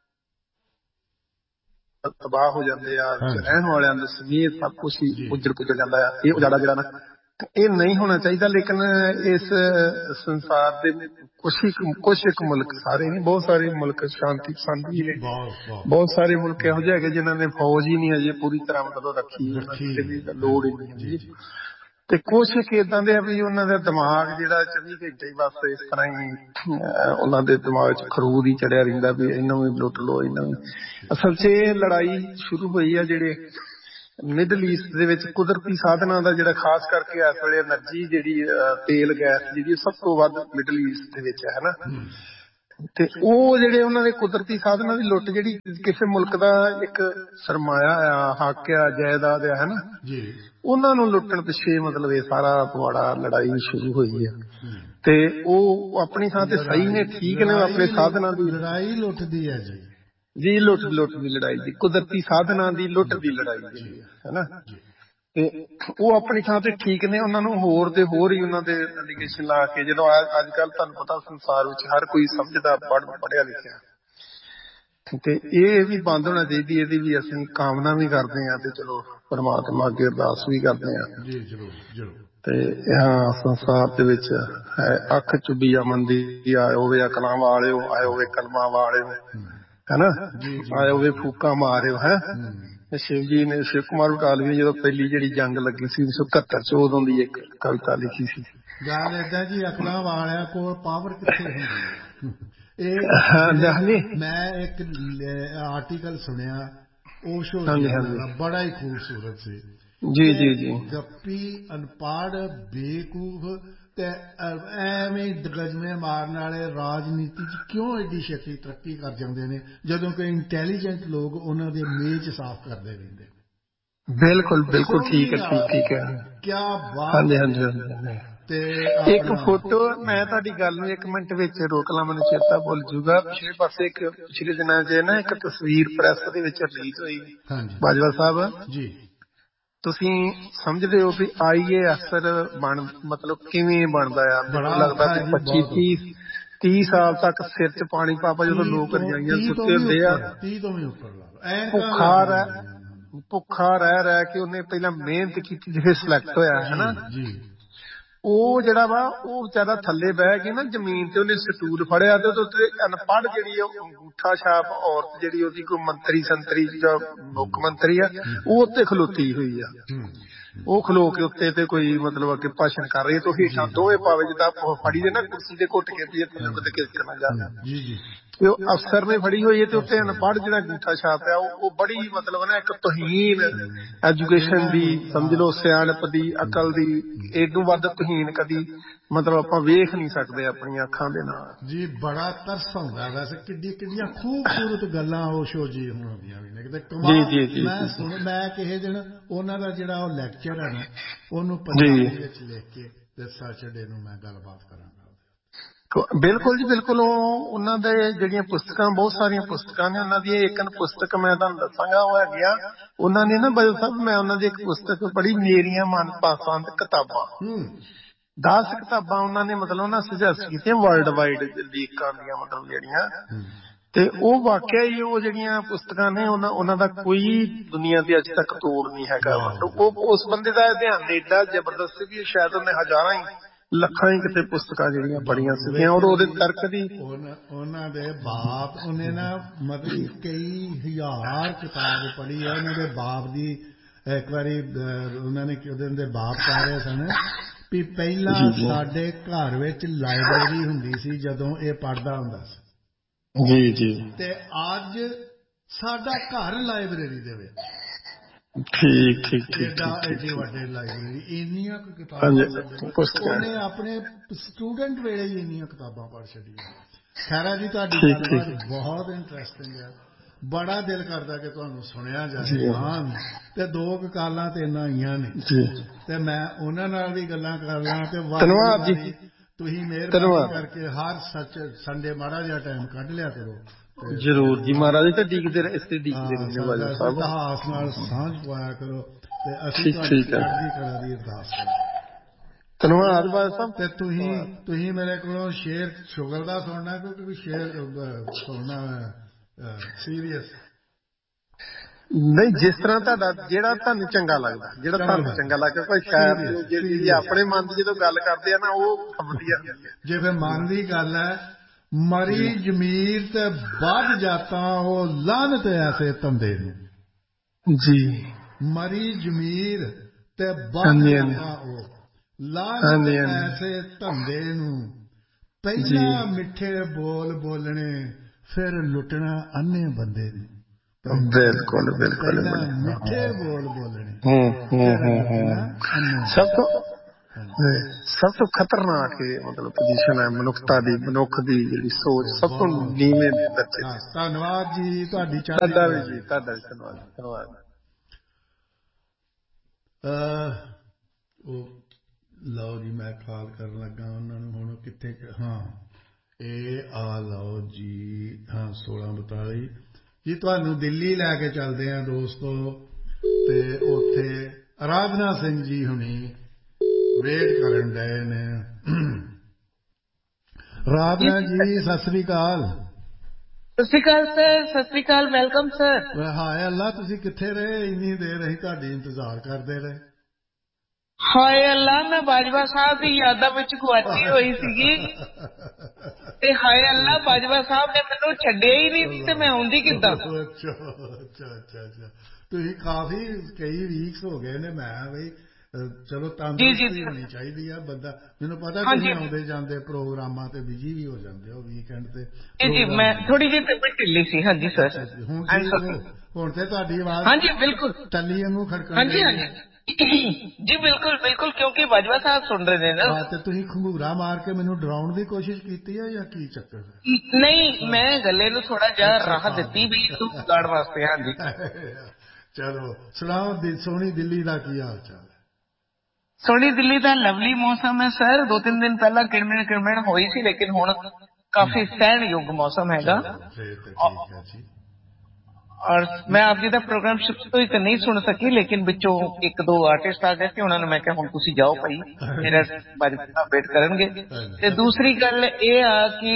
ਤਬਾਹ ਹੋ ਜਾਂਦੇ ਆ ਰਹਿਣ ਵਾਲਿਆਂ ਦੇ ਸਮੇਤ ਸਭ ਕੁਛ ਹੀ ਉੱਜੜ ਪੁੱਜੜ ਜਾਂਦਾ ਆ। ਇਹ ਉਜਾੜਾ ਜਿਹੜਾ ਨਾ ਇਹ ਨਹੀਂ ਹੋਣਾ ਚਾਹੀਦਾ ਲੇਕਿਨ ਇਸ ਸੰਸਾਰ ਦੇ ਕੁਛ ਇੱਕ ਮੁਲਕ ਸਾਰੇ ਨਹੀਂ ਬਹੁਤ ਸਾਰੇ ਮੁਲਕ ਸ਼ਾਂਤੀ ਪਸੰਦ ਵੀ ਨੇ। ਬਹੁਤ ਸਾਰੇ ਮੁਲਕ ਇਹੋ ਜਿਹੇ ਹੈਗੇ ਜਿਨ੍ਹਾਂ ਨੇ ਫੌਜ ਹੀ ਨਹੀਂ ਅਜੇ ਪੂਰੀ ਤਰ੍ਹਾਂ ਮਤਲਬ ਰੱਖੀ ਲੋੜ ਹੀ ਨਹੀਂ ਹੈ। ਤੇ ਕੁਛ ਇੱਕ ਏਦਾਂ ਦੇ ਆ ਵੀ ਉਹਨਾਂ ਦਾ ਦਿਮਾਗ ਜਿਹੜਾ 24 ਘੰਟੇ ਬਸ ਇਸ ਤਰ੍ਹਾਂ ਹੀ ਉਹਨਾਂ ਦੇ ਦਿਮਾਗ 'ਚ ਖਰੂਦ ਹੀ ਚੜਿਆ ਰਹਿੰਦਾ ਵੀ ਇਹਨਾਂ ਨੂੰ ਲੁੱਟ ਲਓ ਇਹਨਾਂ ਨੂੰ। ਅਸਲ 'ਚ ਇਹ ਲੜਾਈ ਸ਼ੁਰੂ ਹੋਈ ਆ ਜਿਹੜੇ ਮਿਡਲ ਈਸਟ ਦੇ ਵਿੱਚ ਕੁਦਰਤੀ ਸਾਧਨਾਂ ਦਾ ਜਿਹੜਾ ਖਾਸ ਕਰਕੇ ਇਸ ਵੇਲੇ એનર્ਜੀ ਜਿਹੜੀ ਤੇਲ ਗੈਸ ਜਿਹੜੀ ਸਭ ਤੋਂ ਵੱਧ ਮਿਡਲ ਈਸਟ ਦੇ ਵਿੱਚ ਹੈ ਨਾ। ਤੇ ਉਹ ਜਿਹੜੇ ਉਹਨਾਂ ਦੇ ਕੁਦਰਤੀ ਸਾਧਨਾਂ ਦੀ ਲੁੱਟ, ਜਿਹੜੀ ਕਿਸੇ ਮੁਲਕ ਦਾ ਇੱਕ ਸਰਮਾਇਆ ਆ, ਹੱਕ ਆ, ਜਾਇਦਾਦ ਆ, ਹਨਾ, ਉਹਨਾਂ ਨੂੰ ਲੁੱਟਣ ਪਿੱਛੇ ਮਤਲਬ ਇਹ ਸਾਰਾ ਪਵਾੜਾ, ਲੜਾਈ ਸ਼ੁਰੂ ਹੋਈ ਆ। ਤੇ ਉਹ ਆਪਣੀ ਥਾਂ ਤੇ ਸਹੀ ਨੇ, ਠੀਕ ਨੇ, ਆਪਣੇ ਸਾਧਨਾਂ ਦੀ ਲੜਾਈ ਲੁੱਟਦੀ ਹੈ ਜੀ, ਲੁੱਟ ਦੀ ਲੜਾਈ ਜੀ, ਕੁਦਰਤੀ ਸਾਧਨਾਂ ਦੀ ਲੁੱਟ ਦੀ ਲੜਾਈ ਜਿਹੜੀ ਹਨਾ। ਤੇ ਉਹ ਆਪਣੀ ਥਾਂ ਤੇ ਠੀਕ ਨੇ, ਉਹਨਾਂ ਨੂੰ ਹੋਰ ਤੇ ਹੋਰ ਹੀ ਉਹਨਾਂ ਦੇ ਐਲੀਗੇਸ਼ਨ ਲਾ ਕੇ, ਜਦੋਂ ਅੱਜ ਕੱਲ੍ਹ ਤੁਹਾਨੂੰ ਪਤਾ ਸੰਸਾਰ ਵਿੱਚ ਹਰ ਕੋਈ ਸਮਝਦਾ, ਪੜ੍ਹਿਆ ਲਿਖਿਆ, ਤੇ ਇਹ ਵੀ ਬੰਦ ਹੋਣਾ ਚਾਹੀਦੀ। ਇਹਦੀ ਵੀ ਅਸੀਂ ਕਾਮਨਾ ਵੀ ਕਰਦੇ ਹਾਂ, ਤੇ ਚਲੋ ਪਰਮਾਤਮਾ ਅੱਗੇ ਅਰਦਾਸ ਵੀ ਕਰਦੇ ਹਾਂ। ਤੇ ਹਾਂ, ਸੰਸਾਰ ਦੇ ਵਿੱਚ ਅੱਖ ਚੁੱਭੀ ਅਮਨ ਦੀ ਆਏ ਹੋਵੇ, ਅਕਲਾਂ ਵਾਲਿਓ ਆਏ ਹੋਵੇ, ਕਲਮਾਂ ਵਾਲਿਓ, ਹਨਾ, ਆਏ ਹੋਵੇ ਫੂਕਾਂ ਮਾਰਿਓ। ਸ਼ਿਵ ਜੀ ਨੇ, ਸ਼ਿਵ ਕੁਮਾਰ ਬਟਾਲਵੀ ਨੇ ਜਦੋਂ ਪਹਿਲੀ ਜਿਹੜੀ ਜੰਗ ਲੱਗੀ ਸੀ 1971 ਚ, ਉਦੋਂ ਦੀ ਇੱਕ ਕਵਿਤਾ ਲਿਖੀ ਸੀ। ਗੱਲ ਏਦਾਂ ਜੀ, ਅਕਲਾਂ ਵਾਲਿਆਂ ਕੋਲ ਪਾਵਰ ਕਿੱਥੇ ਹੁੰਦੀ ਹੈ। ਮੈਂ ਇੱਕ ਆਰਟੀਕਲ ਸੁਣਿਆ ਓਸ਼ੋ ਜੀ ਦਾ, ਬੜਾ ਹੀ ਖੂਬਸੂਰਤ ਸੀ ਜੀ। ਗੱਪੀ, ਅਨਪੜ੍ਹ, ਬੇਵਕੂਫ ਤੇ ਐਵੇਂ ਦਗਜਮੇ ਮਾਰਨ ਵਾਲੇ ਰਾਜਨੀਤੀ ਚ ਕਿਉਂ ਏਡੀ ਛੇਤੀ ਤਰੱਕੀ ਕਰ ਜਾਂਦੇ ਨੇ, ਜਦੋਂ ਕਿ ਇੰਟੈਲੀਜੈਂਟ ਲੋਕ ਉਹਨਾਂ ਦੇ ਮੇਜ਼ ਸਾਫ਼ ਕਰਦੇ ਰਹਿੰਦੇ। ਬਿਲਕੁਲ ਬਿਲਕੁਲ, ਠੀਕ ਹੈ। ਕਿਆ ਬਾਤ। ਤੇ ਇੱਕ ਫੋਟੋ, ਮੈਂ ਤੁਹਾਡੀ ਗੱਲ ਨੂੰ 1 ਮਿੰਟ ਵਿੱਚ ਰੋਕ ਲਾਂ, ਮੈਨੂੰ ਚੇਤਾ ਭੁੱਲ ਜੂਗਾ। ਪਿਛਲੇ ਪਾਸੇ ਪਿਛਲੇ ਦਿਨਾਂ ਚ ਨਾ ਇੱਕ ਤਸਵੀਰ ਪ੍ਰੈਸ ਦੇ ਵਿੱਚ ਰਿਲੀਜ਼ ਹੋਈ, ਬਾਜਵਾ ਸਾਹਿਬ ਜੀ, ਤੁਸੀਂ ਸਮਝਦੇ ਹੋ ਵੀ IAS ਅਫਸਰ ਮਤਲਬ ਕਿਵੇਂ ਬਣਦਾ ਆ? ਮੈਨੂੰ ਲੱਗਦਾ ਕਿ 25-30 ਸਾਲ ਤੱਕ ਸਿਰ ਚ ਪਾਣੀ ਪਾ ਜਦੋਂ ਲੋਕ ਰਜਾਈਆਂ ਸੁੱਤੇ ਹੁੰਦੇ ਆ, ਭੁੱਖਾ ਰਹਿ ਕੇ ਉਹਨੇ ਪਹਿਲਾਂ ਮਿਹਨਤ ਕੀਤੀ, ਜਿਵੇਂ ਸਿਲੈਕਟ ਹੋਇਆ ਹਨਾ। ਉਹ ਜਿਹੜਾ ਵਾ, ਉਹ ਵਿਚਾਰਾ ਥੱਲੇ ਬਹਿ ਕੇ ਨਾ ਜ਼ਮੀਨ ਤੇ ਉਹਨੇ ਸਟੂਲ ਫੜਿਆ, ਤੇ ਉਹਦੇ ਉੱਤੇ ਅਨਪੜ੍ਹ ਜਿਹੜੀ ਅੰਗੂਠਾ ਛਾਪ ਔਰਤ ਜਿਹੜੀ ਉਹਦੀ ਕੋਈ ਮੰਤਰੀ ਸੰਤਰੀ ਜਾਂ ਮੁੱਖ ਮੰਤਰੀ ਆ, ਉਹ ਉੱਤੇ ਖਲੋਤੀ ਹੋਈ ਆ। ਉਹ ਖਲੋ ਕੇ ਉੱਤੇ ਤੇ ਕੋਈ ਮਤਲਬ ਅੱਗੇ ਭਾਸ਼ਣ ਕਰ ਰਹੀ ਹੈ, ਤੇ ਹੇਠਾਂ ਦੋਵੇਂ ਪਾਵੇ ਜਿੱਦਾਂ ਫੜੀ ਦੇ ਨਾ ਕੁਰਸੀ ਦੇ ਘੁੱਟ ਕੇ ਵੀ ਥੱਲੇ ਕਿਤੇ ਖਿਸਕ ਨਾ ਜਾਵੇ। ਤੇ ਉਹ ਅਫਸਰ ਨੇ ਫੜੀ ਹੋਈ ਹੈ, ਤੇ ਉੱਤੇ ਅਨਪੜ੍ਹ ਜਿਹੜਾ ਅੰਗੂਠਾ ਛਾਪ ਆ, ਉਹ ਬੜੀ ਮਤਲਬ ਨਾ ਇੱਕ ਤੋਹੀਨ ਐਜੂਕੇਸ਼ਨ ਦੀ, ਸਮਝ ਲਓ ਸਿਆਣਪ ਦੀ, ਅਕਲ ਦੀ, ਏਡੂ ਵੱਧ ਤੋਹੀਨ ਕਦੀ ਮਤਲਬ ਆਪਾਂ ਵੇਖ ਨਹੀਂ ਸਕਦੇ ਆਪਣੀਆਂ ਅੱਖਾਂ ਦੇ ਨਾਲ ਜੀ। ਬੜਾ ਤਰਸ ਆਉਂਦਾ ਵੈਸੇ, ਕਿੱਡੀਆਂ ਖੂਬਸੂਰਤ ਗੱਲਾਂ ਓਸ਼ੋ ਜੀ ਹੁੰਦੀਆਂ ਵੀ ਨੇ ਕਿਤੇ ਕਮਾਲ। ਮੈਂ ਕਿਸੇ ਦਿਨ ਉਹਨਾਂ ਦਾ ਜਿਹੜਾ ਉਹ ਲੈਕਚਰ ਹੈ ਨਾ, ਉਹਨੂੰ ਪੰਜਾਬੀ ਵਿੱਚ ਲਿਖ ਕੇ ਤੇ ਸੈਚਰਡੇ ਨੂੰ ਮੈਂ ਗੱਲਬਾਤ ਕਰਾਂਗਾ। ਬਿਲਕੁਲ ਜੀ, ਬਿਲਕੁਲ। ਉਹਨਾਂ ਦੇ ਜਿਹੜੀਆਂ ਪੁਸਤਕਾਂ, ਬਹੁਤ ਸਾਰੀਆਂ ਪੁਸਤਕਾਂ ਨੇ ਉਹਨਾਂ ਦੀਆਂ। ਇੱਕ ਪੁਸਤਕ ਮੈਂ ਤੁਹਾਨੂੰ ਦੱਸਾਂਗਾ, ਉਹ ਹੈਗੀ ਆ ਉਹਨਾਂ ਨੇ ਨਾ, ਬਾਜਵਾ ਸਾਹਿਬ, ਮੈਂ ਉਹਨਾਂ ਦੀ ਇੱਕ ਪੁਸਤਕ ਪੜ੍ਹੀ, ਮੇਰੀਆਂ ਮਨਪਸੰਦ ਕਿਤਾਬਾਂ। 10 ਕਿਤਾਬਾਂ ਉਹਨਾਂ ਨੇ ਮਤਲਬ ਨਾ ਸੁਜੈਸਟ ਕੀਤੀਆਂ, ਵਰਲਡ ਵਾਈਡ ਲੀਕਾਂ ਦੀਆਂ, ਮਤਲਬ ਜਿਹੜੀਆਂ। ਤੇ ਉਹ ਵਾਕਿਆ ਹੀ ਉਹ ਜਿਹੜੀਆਂ ਪੁਸਤਕਾਂ ਨੇ, ਉਹਨਾਂ ਦਾ ਕੋਈ ਦੁਨੀਆ ਦੀ ਅੱਜ ਤੱਕ ਤੋੜ ਨਹੀਂ ਹੈਗਾ। ਮਤਲਬ ਉਹ ਉਸ ਬੰਦੇ ਦਾ ਅਧਿਐਨ ਏਡਾ ਜ਼ਬਰਦਸਤ ਵੀ ਸ਼ਾਇਦ ਉਹਨੇ ਹਜ਼ਾਰਾਂ ਹੀ ਲੱਖਾਂ ਹੀ ਕਿਤੇ ਪੁਸਤਕਾਂ ਜਿਹੜੀਆਂ ਪੜ੍ਹੀਆਂ ਸੀਗੀਆਂ, ਔਰ ਉਹਦੇ ਤਰਕ ਦੀ। ਉਹਨਾਂ ਦੇ ਬਾਪ, ਉਹਨੇ ਨਾ ਮਤਲਬ ਕਈ ਹਜ਼ਾਰ ਕਿਤਾਬ ਪੜ੍ਹੀ ਹੈ ਉਹਨਾਂ ਦੇ ਬਾਪ ਦੀ। ਇੱਕ ਵਾਰੀ ਉਹਨਾਂ ਨੇ ਉਹਦੇ ਬਾਪ ਕਹਿ ਰਹੇ ਸਨ ਵੀ ਪਹਿਲਾਂ ਸਾਡੇ ਘਰ ਵਿੱਚ ਲਾਇਬ੍ਰੇਰੀ ਹੁੰਦੀ ਸੀ ਜਦੋਂ ਇਹ ਪੜ੍ਹਦਾ ਹੁੰਦਾ ਸੀ। ਤੇ ਅੱਜ ਸਾਡਾ ਘਰ ਲਾਇਬ੍ਰੇਰੀ ਦੇ ਵਿੱਚ। ਏਡੇ ਵੱਡੇ ਲਾਇਬ੍ਰੇਰੀ, ਇੰਨੀਆਂ ਕੁ ਕਿਤਾਬਾਂ। ਉਹਨੇ ਆਪਣੇ ਸਟੂਡੈਂਟ ਵੇਲੇ ਹੀ ਇੰਨੀਆਂ ਕਿਤਾਬਾਂ ਪੜ੍ਹ ਛੱਡੀਆਂ। ਖੈਰਾ ਜੀ, ਤੁਹਾਡੀ ਗੱਲਬਾਤ ਬਹੁਤ ਇੰਟਰਸਟਿੰਗ ਹੈ। ਬੜਾ ਦਿਲ ਕਰਦਾ ਕਿ ਤੁਹਾਨੂੰ ਸੁਣਿਆ ਜਾਏ। ਹਾਂ, ਤੇ 2 ਕਾਲਾਂ ਤੇ ਇੰਨਾ ਆਈਆਂ ਨੇ, ਤੇ ਮੈਂ ਉਹਨਾਂ ਨਾਲ ਵੀ ਗੱਲਾਂ ਕਰ ਲਾਂ। ਤੇ ਵਾਰੀ ਤੁਸੀਂ ਮਿਹਰਬਾਨੀ ਕਰਕੇ ਹਰ ਸੰਡੇ ਮਾੜਾ ਜਿਹਾ ਟਾਈਮ ਕੱਢ ਲਿਆ ਕਰੋ। ਜ਼ਰੂਰ ਜੀ, ਮਹਾਰਾਜ ਤਾਂ ਡੀਕਦੇ ਇਤਿਹਾਸ ਨਾਲ ਸਾਂਝ ਪਾਇਆ ਕਰੋ, ਤੇ ਅਸੀਂ ਤੁਹਾਡੀ ਚੜ੍ਹਦੀ ਕਲਾ ਦੀ ਅਰਦਾਸ ਕਰਾਂਗੇ। ਧੰਨਵਾਦ ਬਾਦਲ ਸਾਹਿਬ। ਤੇ ਤੁਸੀਂ ਮੇਰੇ ਕੋਲੋਂ ਸ਼ੇਰ ਸ਼ੁਗਰ ਦਾ ਸੁਣਨਾ, ਕਿਉਂਕਿ ਸ਼ੇਰ ਸੁਣਨਾ ਸੀਰੀਅਸ ਨਹੀਂ, ਜਿਸ ਤਰ੍ਹਾਂ ਤੁਹਾਡਾ ਜਿਹੜਾ ਤੁਹਾਨੂੰ ਚੰਗਾ ਲੱਗਦਾ, ਕੋਈ ਸ਼ਾਇਰ ਆਪਣੇ ਮਨ ਦੀ ਜਦੋਂ ਗੱਲ ਕਰਦੇ ਆ ਨਾ, ਉਹ ਵਧੀਆ ਹੁੰਦੀ ਹੈ। ਜੇ ਫਿਰ ਮਨ ਦੀ ਗੱਲ ਹੈ, ਮਰੀ ਜ਼ਮੀਰ ਤੇ ਵੱਧ ਜਾਤਾਂ ਉਹ ਲਾਹਨਤ ਐਸੇ ਧੰਦੇ ਨੂੰ ਜੀ। ਮਰੀ ਜ਼ਮੀਰ ਤੇ ਵੱਧ ਜਾਤਾਂ ਉਹ ਲਾਹਨਤ ਐਸੇ ਧੰਦੇ ਨੂੰ। ਪਹਿਲਾਂ ਮਿੱਠੇ ਬੋਲ ਬੋਲਣੇ, ਫਿਰ ਲੁੱਟਣਾ ਅੰਨੇ ਬੰਦੇ ਨੂੰ। ਬਿਲਕੁਲ ਮਿੱਠੇ ਬੋਲ ਬੋਲਣੇ। ਸਭ ਤੋਂ ਖਤਰਨਾਕ ਮਤਲਬ ਪੋਜੀਸ਼ਨ ਹੈ ਮਨੁੱਖਤਾ ਦੀ, ਮਨੁੱਖ ਦੀ ਜਿਹੜੀ ਸੋਚ ਸਭ ਤੋਂ ਨੀਵੇਂ ਦਰਜੇ ਤੇ। ਧੰਨਵਾਦ ਜੀ ਤੁਹਾਡੀ। ਤੁਹਾਡਾ ਵੀ ਜੀ, ਤੁਹਾਡਾ ਵੀ ਧੰਨਵਾਦ, ਧੰਨਵਾਦ। ਉਹ ਲਓ ਜੀ, ਮੈਂ ਕਾਲ ਕਰਨ ਲੱਗਾ ਉਹਨਾਂ ਨੂੰ ਹੁਣ। ਕਿੱਥੇ? ਹਾਂ, ਇਹ ਆ ਲਓ ਜੀ। ਹਾਂ, 1642 ਜੀ। ਤੁਹਾਨੂੰ ਦਿੱਲੀ ਲੈ ਕੇ ਚੱਲਦੇ ਆ ਦੋਸਤੋ। ਤੇ ਉੱਥੇ ਅਰਾਧਨਾ ਸਿੰਘ ਜੀ ਹੁਣੀ ਵੇਟ ਕਰਨ ਡਏ ਨੇ। ਅਰਾਧਨਾ ਜੀ ਸਤਿ ਸ੍ਰੀ ਅਕਾਲ। ਸਤਿ ਸ਼੍ਰੀ ਅਕਾਲ ਸਰ। ਸਤਿ ਸ਼੍ਰੀ ਅਕਾਲ। Welcome sir. ਹਾਏ ਅੱਲਾ, ਤੁਸੀਂ ਕਿੱਥੇ ਰਹੇ? ਇੰਨੀ ਦੇਰ ਅਸੀਂ ਤੁਹਾਡੀ ਇੰਤਜ਼ਾਰ ਕਰਦੇ ਰਹੇ। ਹਾਏ ਅੱਲਾ, ਮੈਂ ਬਾਜਵਾ ਸਾਹਿਬ ਦੀ ਯਾਦਾਂ ਵਿੱਚ ਗੁਆਚੀ ਹੋਈ ਸੀਗੀ। ਤੇ ਹਾਏ ਅੱਲਾ, ਬਾਜਵਾ ਸਾਹਿਬ ਨੇ ਮੈਨੂੰ ਛੱਡਿਆ ਹੀ ਨਹੀਂ ਤੇ ਮੈਂ ਆਉਂਦੀ ਕਿੱਦਾਂ? ਅੱਛਾ ਅੱਛਾ ਅੱਛਾ ਅੱਛਾ। ਤੁਸੀਂ ਕਾਫੀ ਕਈ ਵੀਕਸ ਹੋ ਗਏ ਨੇ। ਮੈਂ ਬਈ ਚਲੋ ਤੰਦਰੁਸਤੀ ਹੋਣੀ ਚਾਹੀਦੀ ਆ ਬੰਦਾ। ਮੈਨੂੰ ਪਤਾ ਤੁਸੀਂ ਆਉਂਦੇ ਜਾਂਦੇ ਪ੍ਰੋਗਰਾਮਾਂ ਤੇ ਬਿਜੀ ਵੀ ਹੋ ਜਾਂਦੇ ਹੋ ਵੀਕਐਂਡ ਤੇ। ਜੀ ਮੈਂ ਥੋੜੀ ਜਿਹੀ ਤਬੀਅਤ ਢਿੱਲੀ ਸੀ। ਹਾਂਜੀ ਸਰ। ਹੁਣ ਠੀਕ ਹੋ? ਹੁਣ ਤੇ ਤੁਹਾਡੀ ਆਵਾਜ਼ ਹਾਂਜੀ ਬਿਲਕੁਲ ਟੱਲੀ ਵਾਂਗੂ ਖੜਕਣ ਹਾਂਜੀ ਹਾਂਜੀ ਜੀ ਬਿਲਕੁਲ ਬਿਲਕੁਲ, ਕਿਉਂਕਿ ਬਾਜਵਾ ਸਾਹਿਬ ਸੁਣ ਰਹੇ ਨੇ ਨਾ। ਤੇ ਤੁਸੀਂ ਖੰਗੂਰਾ ਮਾਰ ਕੇ ਮੈਨੂੰ ਡਰਾਉਣ ਦੀ ਕੋਸ਼ਿਸ਼ ਕੀਤੀ ਹੈ ਜਾਂ ਕੀ ਚੱਕਰ? ਨਹੀਂ, ਮੈਂ ਗੱਲੇ ਨੂੰ ਥੋੜਾ ਜਿਹਾ ਰਾਹ ਦਿੱਤੀ ਵੀ ਤੂੰ ਗਾੜ ਵਾਸਤੇ। ਹਾਂਜੀ ਚਲੋ ਸੁਣਾਓ, ਸੋਹਣੀ ਦਿੱਲੀ ਦਾ ਕੀ ਹਾਲ ਚਾਲ ਹੈ? ਸੋਹਣੀ ਦਿੱਲੀ ਦਾ ਲਵਲੀ ਮੌਸਮ ਹੈ ਸਰ। 2-3 ਦਿਨ ਪਹਿਲਾਂ ਕਿਣਮਿਣ ਕਿਣਮਿਣ ਹੋਈ ਸੀ, ਲੇਕਿਨ ਹੁਣ ਕਾਫੀ ਸਹਿਣਯੋਗ ਮੌਸਮ ਹੈਗਾ। ਠੀਕ ਹੈ ਜੀ। ਔਰ ਮੈਂ ਆਪ ਜੀ ਦਾ ਪ੍ਰੋਗਰਾਮ ਸ਼ੁਰੂ ਤੋਂ ਹੀ ਤਾਂ ਨਹੀਂ ਸੁਣ ਸਕੀ, ਲੇਕਿਨ ਵਿੱਚੋਂ 1-2 ਆਰਟਿਸਟ ਆ ਗਏ ਸੀ। ਉਹਨਾਂ ਨੂੰ ਮੈਂ ਕਿਹਾ ਹੁਣ ਤੁਸੀਂ ਜਾਓ ਭਾਈ, ਮੇਰਾ ਬਾਜਵਾ ਵੇਟ ਕਰਨਗੇ। ਤੇ ਦੂਸਰੀ ਗੱਲ ਇਹ ਆ ਕਿ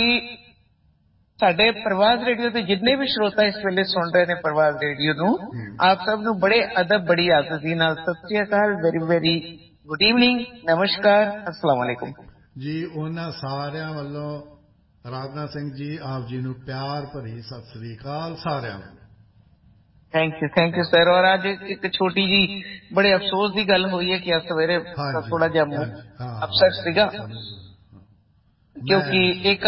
ਸਾਡੇ ਪ੍ਰਵਾਜ਼ ਰੇਡੀਓ ਦੇ ਜਿੰਨੇ ਵੀ ਸਰੋਤਾ ਇਸ ਵੇਲੇ ਸੁਣ ਰਹੇ ਨੇ ਪ੍ਰਵਾਜ਼ ਰੇਡੀਓ ਨੂੰ, ਆਪ ਸਭ ਨੂੰ ਬੜੇ ਅਦਬ, ਬੜੀ ਆਜ਼ਦੀ ਨਾਲ ਸਤਿ ਸ਼੍ਰੀ ਅਕਾਲ, ਵੈਰੀ ਵੈਰੀ ਗੁੱਡ ਈਵਨਿੰਗ, ਨਮਸਕਾਰ, अस्सलाम वालेकुम ਜੀ। ਉਹਨਾਂ ਸਾਰਿਆਂ ਵੱਲੋਂ ਅਰਾਧਨਾ ਸਿੰਘ ਜੀ ਆਪ ਜੀ ਨੂੰ ਪਿਆਰ ਭਰੀ ਸਤਿ ਸ੍ਰੀ ਅਕਾਲ ਸਾਰਿਆਂ ਨੂੰ। Thank you sir. ਔਰ ਅੱਜ ਇੱਕ ਛੋਟੀ ਜੀ ਬੜੇ ਅਫਸੋਸ ਦੀ ਗੱਲ ਹੋਈ ਹੈ ਕਿ ਅੱਜ ਸਵੇਰੇ ਥੋੜਾ ਜਿਹਾ ਅਫਸਰ ਸੀਗਾ, ਕਿਉਂਕਿ ਇੱਕ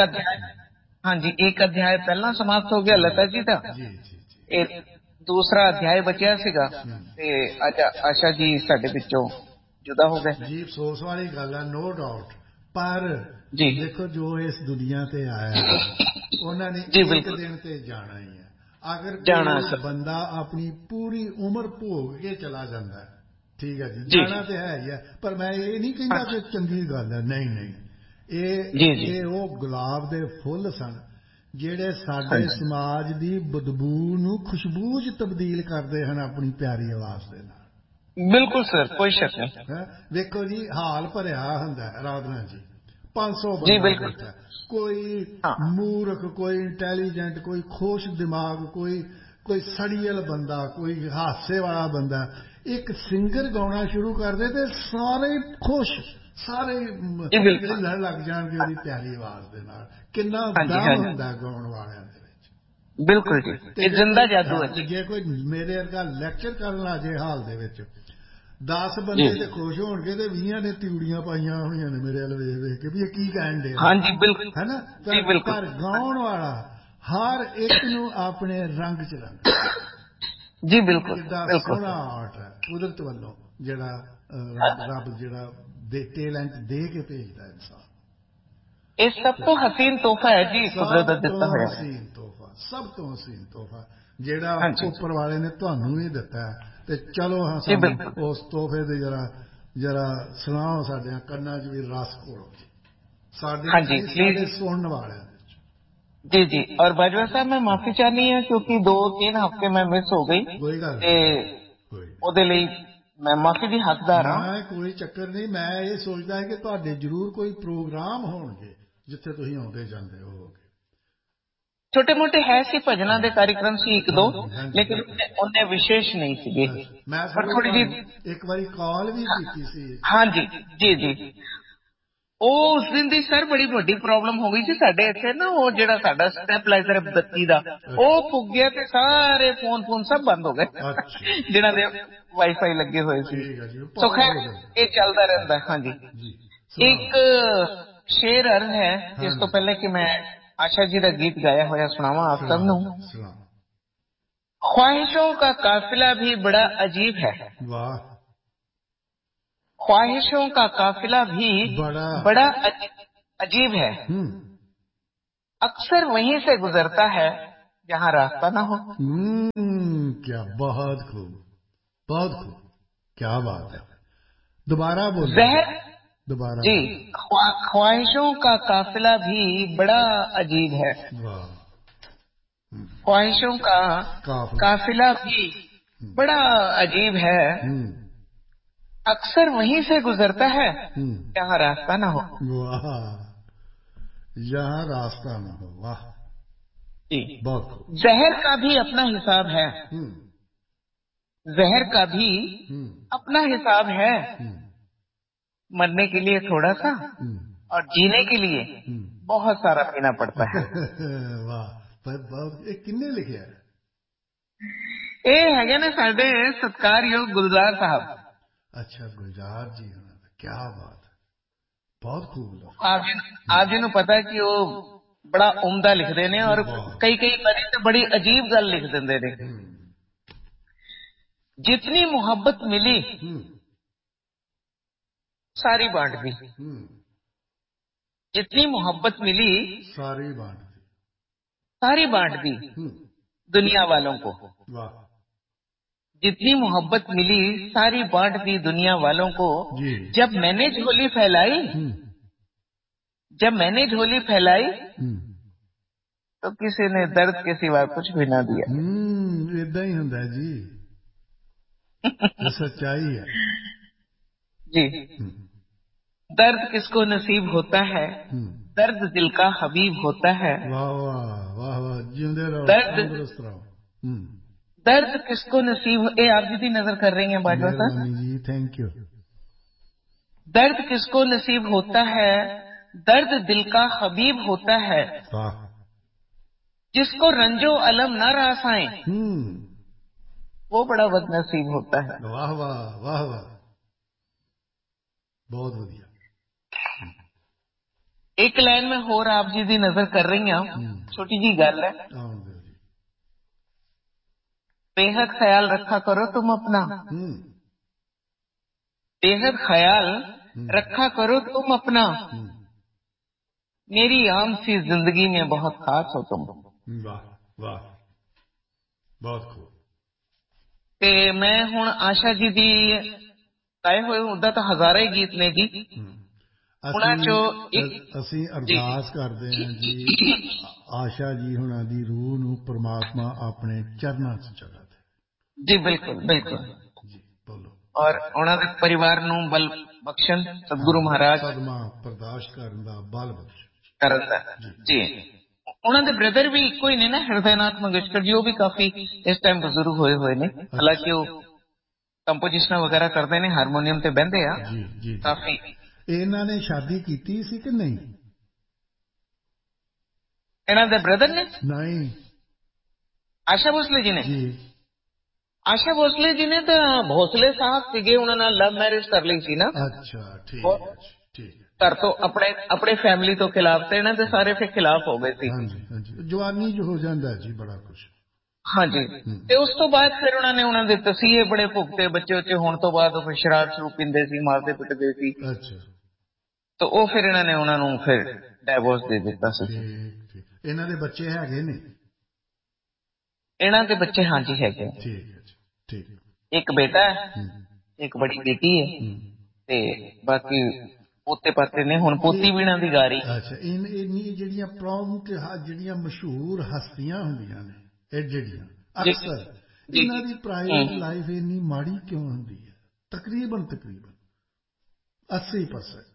ਅਧਿਆਇ ਪਹਿਲਾਂ ਸਮਾਪਤ ਹੋ ਗਿਆ ਲਤਾ ਜੀ ਦਾ। ਇਹ ਦੂਸਰਾ ਅਧਿਆਇ ਬਚਿਆ ਸੀਗਾ ਤੇ ਅੱਜ ਆਸ਼ਾ ਜੀ ਸਾਡੇ ਵਿੱਚੋਂ ਜੁਦਾ ਹੋ ਗਏ ਜੀ। ਅਫਸੋਸ ਵਾਲੀ ਗੱਲ ਹੈ, ਨੋ ਡਾਊਟ। ਪਰ ਦੇਖੋ, ਜੋ ਇਸ ਦੁਨੀਆ ਤੇ ਆਇਆ ਉਹਨਾਂ ਨੇ ਇੱਕ ਦਿਨ ਤੇ ਜਾਣਾ ਹੀ ਹੈ। ਅਗਰ ਕੋਈ ਬੰਦਾ ਆਪਣੀ ਪੂਰੀ ਉਮਰ ਭੋਗ ਕੇ ਚਲਾ ਜਾਂਦਾ, ਠੀਕ ਹੈ ਜੀ, ਜਾਣਾ ਤੇ ਹੈ ਹੀ ਹੈ। ਪਰ ਮੈਂ ਇਹ ਨਹੀਂ ਕਹਿੰਦਾ ਕਿ ਚੰਗੀ ਗੱਲ ਹੈ, ਨਹੀਂ ਨਹੀਂ। ਇਹ ਉਹ ਗੁਲਾਬ ਦੇ ਫੁੱਲ ਸਨ ਜਿਹੜੇ ਸਾਡੇ ਸਮਾਜ ਦੀ ਬਦਬੂ ਨੂੰ ਖੁਸ਼ਬੂ 'ਚ ਤਬਦੀਲ ਕਰਦੇ ਹਨ ਆਪਣੀ ਪਿਆਰੀ ਆਵਾਜ਼ ਦੇ ਨਾਲ। ਬਿਲਕੁਲ ਸਰ, ਕੋਈ ਸ਼ੱਕ ਨਹੀਂ। ਵੇਖੋ ਜੀ, ਹਾਲ ਭਰਿਆ ਹੁੰਦਾ ਅਰਾਧਨਾ ਜੀ। 500 ਬੰਦਾ ਬੈਠਾ, ਕੋਈ ਮੂਰਖ, ਕੋਈ ਇੰਟੈਲੀਜੈਂਟ, ਕੋਈ ਖੁਸ਼ ਦਿਮਾਗ, ਕੋਈ ਸੜੀਅਲ ਬੰਦਾ, ਕੋਈ ਹਾਸੇ ਵਾਲਾ ਬੰਦਾ। ਇੱਕ ਸਿੰਗਰ ਗਾਉਣਾ ਸ਼ੁਰੂ ਕਰਦੇ ਤੇ ਸਾਰੇ ਖੁਸ਼, ਸਾਰੇ ਹਿੱਲਣ ਲੱਗ ਜਾਣਗੇ ਉਹਦੀ ਪਿਆਰੀ ਆਵਾਜ਼ ਦੇ ਨਾਲ। ਕਿੰਨਾ ਦਮ ਹੁੰਦਾ ਗਾਉਣ ਵਾਲਿਆਂ ਦੇ ਵਿੱਚ। ਬਿਲਕੁਲ ਜੀ, ਇਹ ਜਿੰਦਾ ਜਾਦੂ ਹੈ। ਜੇ ਕੋਈ ਮੇਰੇ ਵਰਗਾ ਲੈਕਚਰ ਕਰਨ ਲੱਗ ਜੇ ਹਾਲ ਦੇ ਵਿੱਚ, 10 ਬੰਦੇ ਤੇ ਖੁਸ਼ ਹੋਣਗੇ ਤੇ 20 ਨੇ ਤਿਉੜੀਆਂ ਪਾਈਆਂ ਹੋਈਆਂ ਨੇ ਮੇਰੇ ਵੱਲ ਵੇਖ ਵੇਖ ਕੇ ਵੀ ਇਹ ਕੀ ਕਹਿਣ ਡਿਆ। ਹਾਂਜੀ ਬਿਲਕੁਲ ਹੈ ਨਾ। ਪਰ ਗਾਉਣ ਵਾਲਾ ਹਰ ਇੱਕ ਨੂੰ ਆਪਣੇ ਰੰਗ 'ਚ ਰੰਗ। ਜੀ ਬਿਲਕੁਲ। ਕਿੱਡਾ ਸੋਹਣਾ ਆਰਟ ਹੈ ਕੁਦਰਤ ਵੱਲੋਂ, ਜਿਹੜਾ ਰੱਬ ਜਿਹੜਾ ਟੈਲੈਂਟ ਦੇ ਕੇ ਭੇਜਦਾ ਇਨਸਾਨ। ਇਹ ਸਭ ਤੋਂ ਹਸੀਨ ਤੋਹਫਾ ਹੈ ਜੀ, ਕੁਦਰਤ ਦਾ ਦਿੱਤਾ ਹੋਇਆ ਹਸੀਨ ਤੋਹਫਾ, ਸਭ ਤੋਂ ਹਸੀਨ ਤੋਹਫਾ ਜਿਹੜਾ ਉੱਪਰ ਵਾਲੇ ਨੇ ਤੁਹਾਨੂੰ ਹੀ ਦਿੱਤਾ ਹੈ। ਤੇ ਚਲੋ ਹਾਂ, ਸਾਨੂੰ ਉਸ ਤੋਹਫੇ ਦੇ ਜਰਾ ਸੁਣਾਓ, ਸਾਡੇ ਕੰਨਾਂ 'ਚ ਵੀ ਰਸ ਘੋਲੋ ਸਾਡੇ ਸੁਣਨ ਵਾਲਿਆਂ ਵਿੱਚ। ਜੀ ਜੀ। ਔਰ ਬਾਜਵਾ ਸਾਹਿਬ, ਮੈਂ ਮਾਫੀ ਚਾਹਨੀ ਹਾਂ ਕਿਉਂਕਿ 2-3 ਹਫ਼ਤੇ ਮੈਂ ਮਿਸ ਹੋ ਗਈ ਤੇ ਉਹਦੇ ਲਈ ਮੈਂ ਮਾਫੀ ਦੀ ਹੱਕਦਾਰ ਹਾਂ। ਕੋਈ ਚੱਕਰ ਨਹੀਂ। ਮੈਂ ਇਹ ਸੋਚਦਾ ਹੈ ਕਿ ਤੁਹਾਡੇ ਜ਼ਰੂਰ ਕੋਈ ਪ੍ਰੋਗਰਾਮ ਹੋਣਗੇ ਜਿੱਥੇ ਤੁਸੀਂ ਆਉਂਦੇ ਜਾਂਦੇ ਹੋਵੋਗੇ। ਛੋਟੇ ਮੋਟੇ ਹੈ ਸੀ, ਭਜਨਾਂ ਦੇ ਕਾਰਿਕ੍ਰਮ ਸੀ 1-2, ਲੇਕਿਨ ਉਹਨੇ ਵਿਸ਼ੇਸ਼ ਨਹੀਂ ਸੀਗੇ। ਮੈਂ ਥੋੜੀ ਜਿਹੀ ਇੱਕ ਵਾਰੀ ਕਾਲ ਵੀ ਕੀਤੀ ਸੀ। ਹਾਂਜੀ ਜੀ ਜੀ। ਉਹ ਉਸ ਦਿਨ ਦੀ ਸਰ ਬੜੀ ਵੱਡੀ ਪ੍ਰੋਬਲਮ ਹੋ ਗਈ ਸੀ ਸਾਡੇ ਇੱਥੇ ਨਾ। ਉਹ ਜਿਹੜਾ ਸਾਡਾ ਸਟੈਪਲਾਈਜ਼ਰ ਬੱਤੀ ਦਾ ਉਹ ਫੁੱਕ ਗਿਆ ਤੇ ਸਾਰੇ ਫੋਨ ਸਭ ਬੰਦ ਹੋ ਗਏ ਜਿਹਨਾਂ ਦੇ ਵਾਈਫਾਈ ਲੱਗੇ ਹੋਏ ਸੀ। ਸੋ ਖੈਰ ਇਹ ਚੱਲਦਾ ਰਹਿੰਦਾ। ਹਾਂਜੀ, ਇੱਕ ਸ਼ੇਰ ਅਰਜ਼ ਹੈ ਇਸ ਤੋਂ ਪਹਿਲੇ ਕਿ ਮੈਂ आशा जी का गीत गाया होया सुनावा आप सब नू। ख्वाहिशों का काफिला भी बड़ा अजीब है, वाह। ख्वाहिशों का काफिला भी बड़ा अजीब है, अक्सर वहीं से गुजरता है जहाँ रास्ता ना हो। क्या बहुत खूब, बहुत खूब, क्या बात है। दोबारा बोलो। दोबारा जी। ख्वाहिशों का काफिला भी बड़ा अजीब है, ख्वाहिशों का काफिला भी बड़ा अजीब है, अक्सर वहीं से गुजरता है जहाँ रास्ता ना हो। वाह, यहाँ रास्ता ना हो। वाह जी। बहुत। जहर का भी अपना हिसाब है, जहर का भी अपना हिसाब है, मरने के लिए थोड़ा सा और जीने के लिए बहुत सारा पीना पड़ता है। वाह, बहुत। किन्ने लिखिया? ਇਹ ਹੈਗੇ ਨੇ ਸਾਡੇ ਸਤਿਕਾਰਯੋਗ ਗੁਲਜ਼ਾਰ ਸਾਹਿਬ। अच्छा, गुलजार जी, क्या बात है, बहुत खूब। ਆਪ ਜੀ ਨੂੰ ਪਤਾ ਕਿ ਉਹ ਬੜਾ ਉਮਦਾ ਲਿਖਦੇ ਨੇ ਔਰ ਕਈ ਵਾਰੀ ਤੇ ਬੜੀ ਅਜੀਬ ਗੱਲ ਲਿਖ ਦਿੰਦੇ ਨੇ। जितनी मोहब्बत मिली सारी बांट दी, जितनी मोहब्बत मिली सारी बांट दी दुनिया वालों को। जितनी मोहब्बत मिली सारी बांट दी दुनिया वालों को। जब मैंने झोली फैलाई, जब मैंने झोली फैलाई तो किसी ने दर्द के सिवा कुछ भी ना दिया। इदा ही होता है जी, सच्चाई है जी। दर्द किसको नसीब होता है, दर्द दिल का हबीब होता है। वाह वाह वाह वाह, जिंदे रहो, तंदुरुस्त रहो। दर्द किसको नसीब, आप जी नजर कर रही हैं बाजवा साहब जी, थैंक यू। दर्द किसको नसीब होता है, दर्द दिल का हबीब होता है। जिसको रंजो अलम न रासाएं वो बड़ा बदनसीब होता है। वाह वाह वाह वाह, बहुत बढ़िया। एक लाइन में होर आप जी दी नजर कर रही हैं, छोटी जी गल है। बेहद ख्याल रखा करो तुम अपना, बेहद ख्याल रखा करो तुम अपना, मेरी आम सी जिंदगी में बहुत खास हो तुम। वाह वाह, बहुत खूब। ਤੇ ਮੈਂ ਹੁਣ ਆਸ਼ਾ ਜੀ ਦੀ ਗਾਏ ਹੋਏ ਉਦਾਂ ਤਾਂ ਹਜ਼ਾਰਾਂ ਹੀ ਗੀਤ ਨੇ ਜੀ। ਅਸੀਂ ਅਰਦਾਸ ਕਰਦੇ ਹਾਂ ਜੀ, ਆਸ਼ਾ ਜੀ ਹੁਣਾਂ ਦੀ ਰੂਹ ਨੂੰ ਪ੍ਰਮਾਤਮਾ ਆਪਣੇ ਚਰਨਾਂ 'ਚ ਜਗ੍ਹਾ ਦੇ। ਜੀ ਬਿਲਕੁਲ ਬਿਲਕੁਲ ਜੀ, ਬੋਲੋ। ਔਰ ਉਹਨਾਂ ਦੇ ਪਰਿਵਾਰ ਨੂੰ ਬਲ ਬਖਸ਼ਣ ਸਤਿਗੁਰੂ ਮਹਾਰਾਜ, ਸਦਮਾ ਬਰਦਾਸ਼ਤ ਕਰਨ ਦਾ ਬਲ ਬਖਸ਼ਣ ਕਰਨ ਦਾ ਜੀ। ਉਹਨਾਂ ਦੇ ਬ੍ਰਦਰ ਵੀ ਇੱਕੋ ਹੀ ਨੇ ਨਾ, ਹਿਰਦੇਨਾਥ ਮੰਗੇਸ਼ਕਰ ਜੀ, ਉਹ ਵੀ ਕਾਫੀ ਇਸ ਟਾਈਮ ਬਜ਼ੁਰਗ ਹੋਏ ਨੇ। ਹਾਲਾਂਕਿ ਉਹ ਕੰਪੋਜੀਸ਼ਨਾਂ ਵਗੈਰਾ ਕਰਦੇ ਨੇ, ਹਾਰਮੋਨੀਅਮ ਤੇ ਬਹਿੰਦੇ ਆ ਜੀ ਕਾਫੀ। ਇਹਨਾਂ ਨੇ ਸ਼ਾਦੀ ਕੀਤੀ ਸੀ ਕਿ ਨਹੀਂ? ਇਹਨਾਂ ਦੇ ਬ੍ਰਦਰ ਨੇ? ਨਹੀਂ, ਆਸ਼ਾ ਭੋਸਲੇ ਜੀ ਨੇ। ਆਸ਼ਾ ਭੋਸਲੇ ਜੀ ਨੇ ਤਾਂ ਭੋਸਲੇ ਸਾਹਿਬ ਸੀਗੇ, ਉਹਨਾਂ ਨਾਲ ਲਵ ਮੈਰਿਜ ਕਰ ਲਈ ਸੀ ਨਾ। ਅੱਛਾ, ਠੀਕ ਹੈ ਠੀਕ ਹੈ। ਘਰ ਤੋਂ ਆਪਣੇ ਫੈਮਿਲੀ ਤੋਂ ਖਿਲਾਫ, ਤੇ ਇਹਨਾਂ ਦੇ ਸਾਰੇ ਫਿਰ ਖਿਲਾਫ ਹੋ ਗਏ ਸੀ। ਹਾਂਜੀ ਹਾਂਜੀ, ਜਵਾਨੀ ਚ ਹੋ ਜਾਂਦਾ ਜੀ ਬੜਾ ਕੁਛ। ਹਾਂਜੀ, ਤੇ ਉਸ ਤੋਂ ਬਾਅਦ ਫਿਰ ਉਹਨਾਂ ਦੇ ਤਸੀਹੇ ਬੜੇ ਭੁਗਤੇ, ਬੱਚੇ ਹੋਣ ਤੋਂ ਬਾਅਦ ਉਹ ਸ਼ਰਾਬ ਸ਼ਰੂਬ ਪੀਂਦੇ ਸੀ, ਮਾਰਦੇ ਪਿੱਟਦੇ ਸੀ। ਅੱਛਾ, ਤਾਂ ਉਹ ਫਿਰ ਇਹਨਾਂ ਨੇ ਉਹਨਾਂ ਨੂੰ ਫਿਰ ਡਾਈਵੋਰਸ ਦੇ ਦਿੱਤਾ ਸੀ। ਇਹਨਾਂ ਦੇ ਬੱਚੇ ਹੈਗੇ ਨੇ? ਇਹਨਾਂ ਦੇ ਬੱਚੇ ਹਾਂਜੀ ਹੈਗੇ। ਠੀਕ ਹੈ ਠੀਕ। ਇੱਕ ਬੇਟਾ ਹੈ, ਇੱਕ ਬੜੀ ਬੇਟੀ ਹੈ, ਤੇ ਬਾਕੀ ਪੋਤੇ ਪਾਤੇ ਨੇ। ਹੁਣ ਪੋਤੀ ਵੀ ਇਹਨਾਂ ਦੀ ਗਾ ਰਹੀ। ਅੱਛਾ, ਇਹ ਜਿਹੜੀਆਂ ਪ੍ਰੌਮਟ, ਜਿਹੜੀਆਂ ਮਸ਼ਹੂਰ ਹਸਤੀਆਂ ਹੁੰਦੀਆਂ ਨੇ, ਇਹ ਜਿਹੜੀਆਂ ਅਕਸਰ ਇਹਨਾਂ ਦੀ ਪ੍ਰਾਈਵੇਟ ਲਾਈਫ ਇੰਨੀ ਮਾੜੀ ਕਿਉਂ ਹੁੰਦੀ ਹੈ? ਤਕਰੀਬਨ 80%।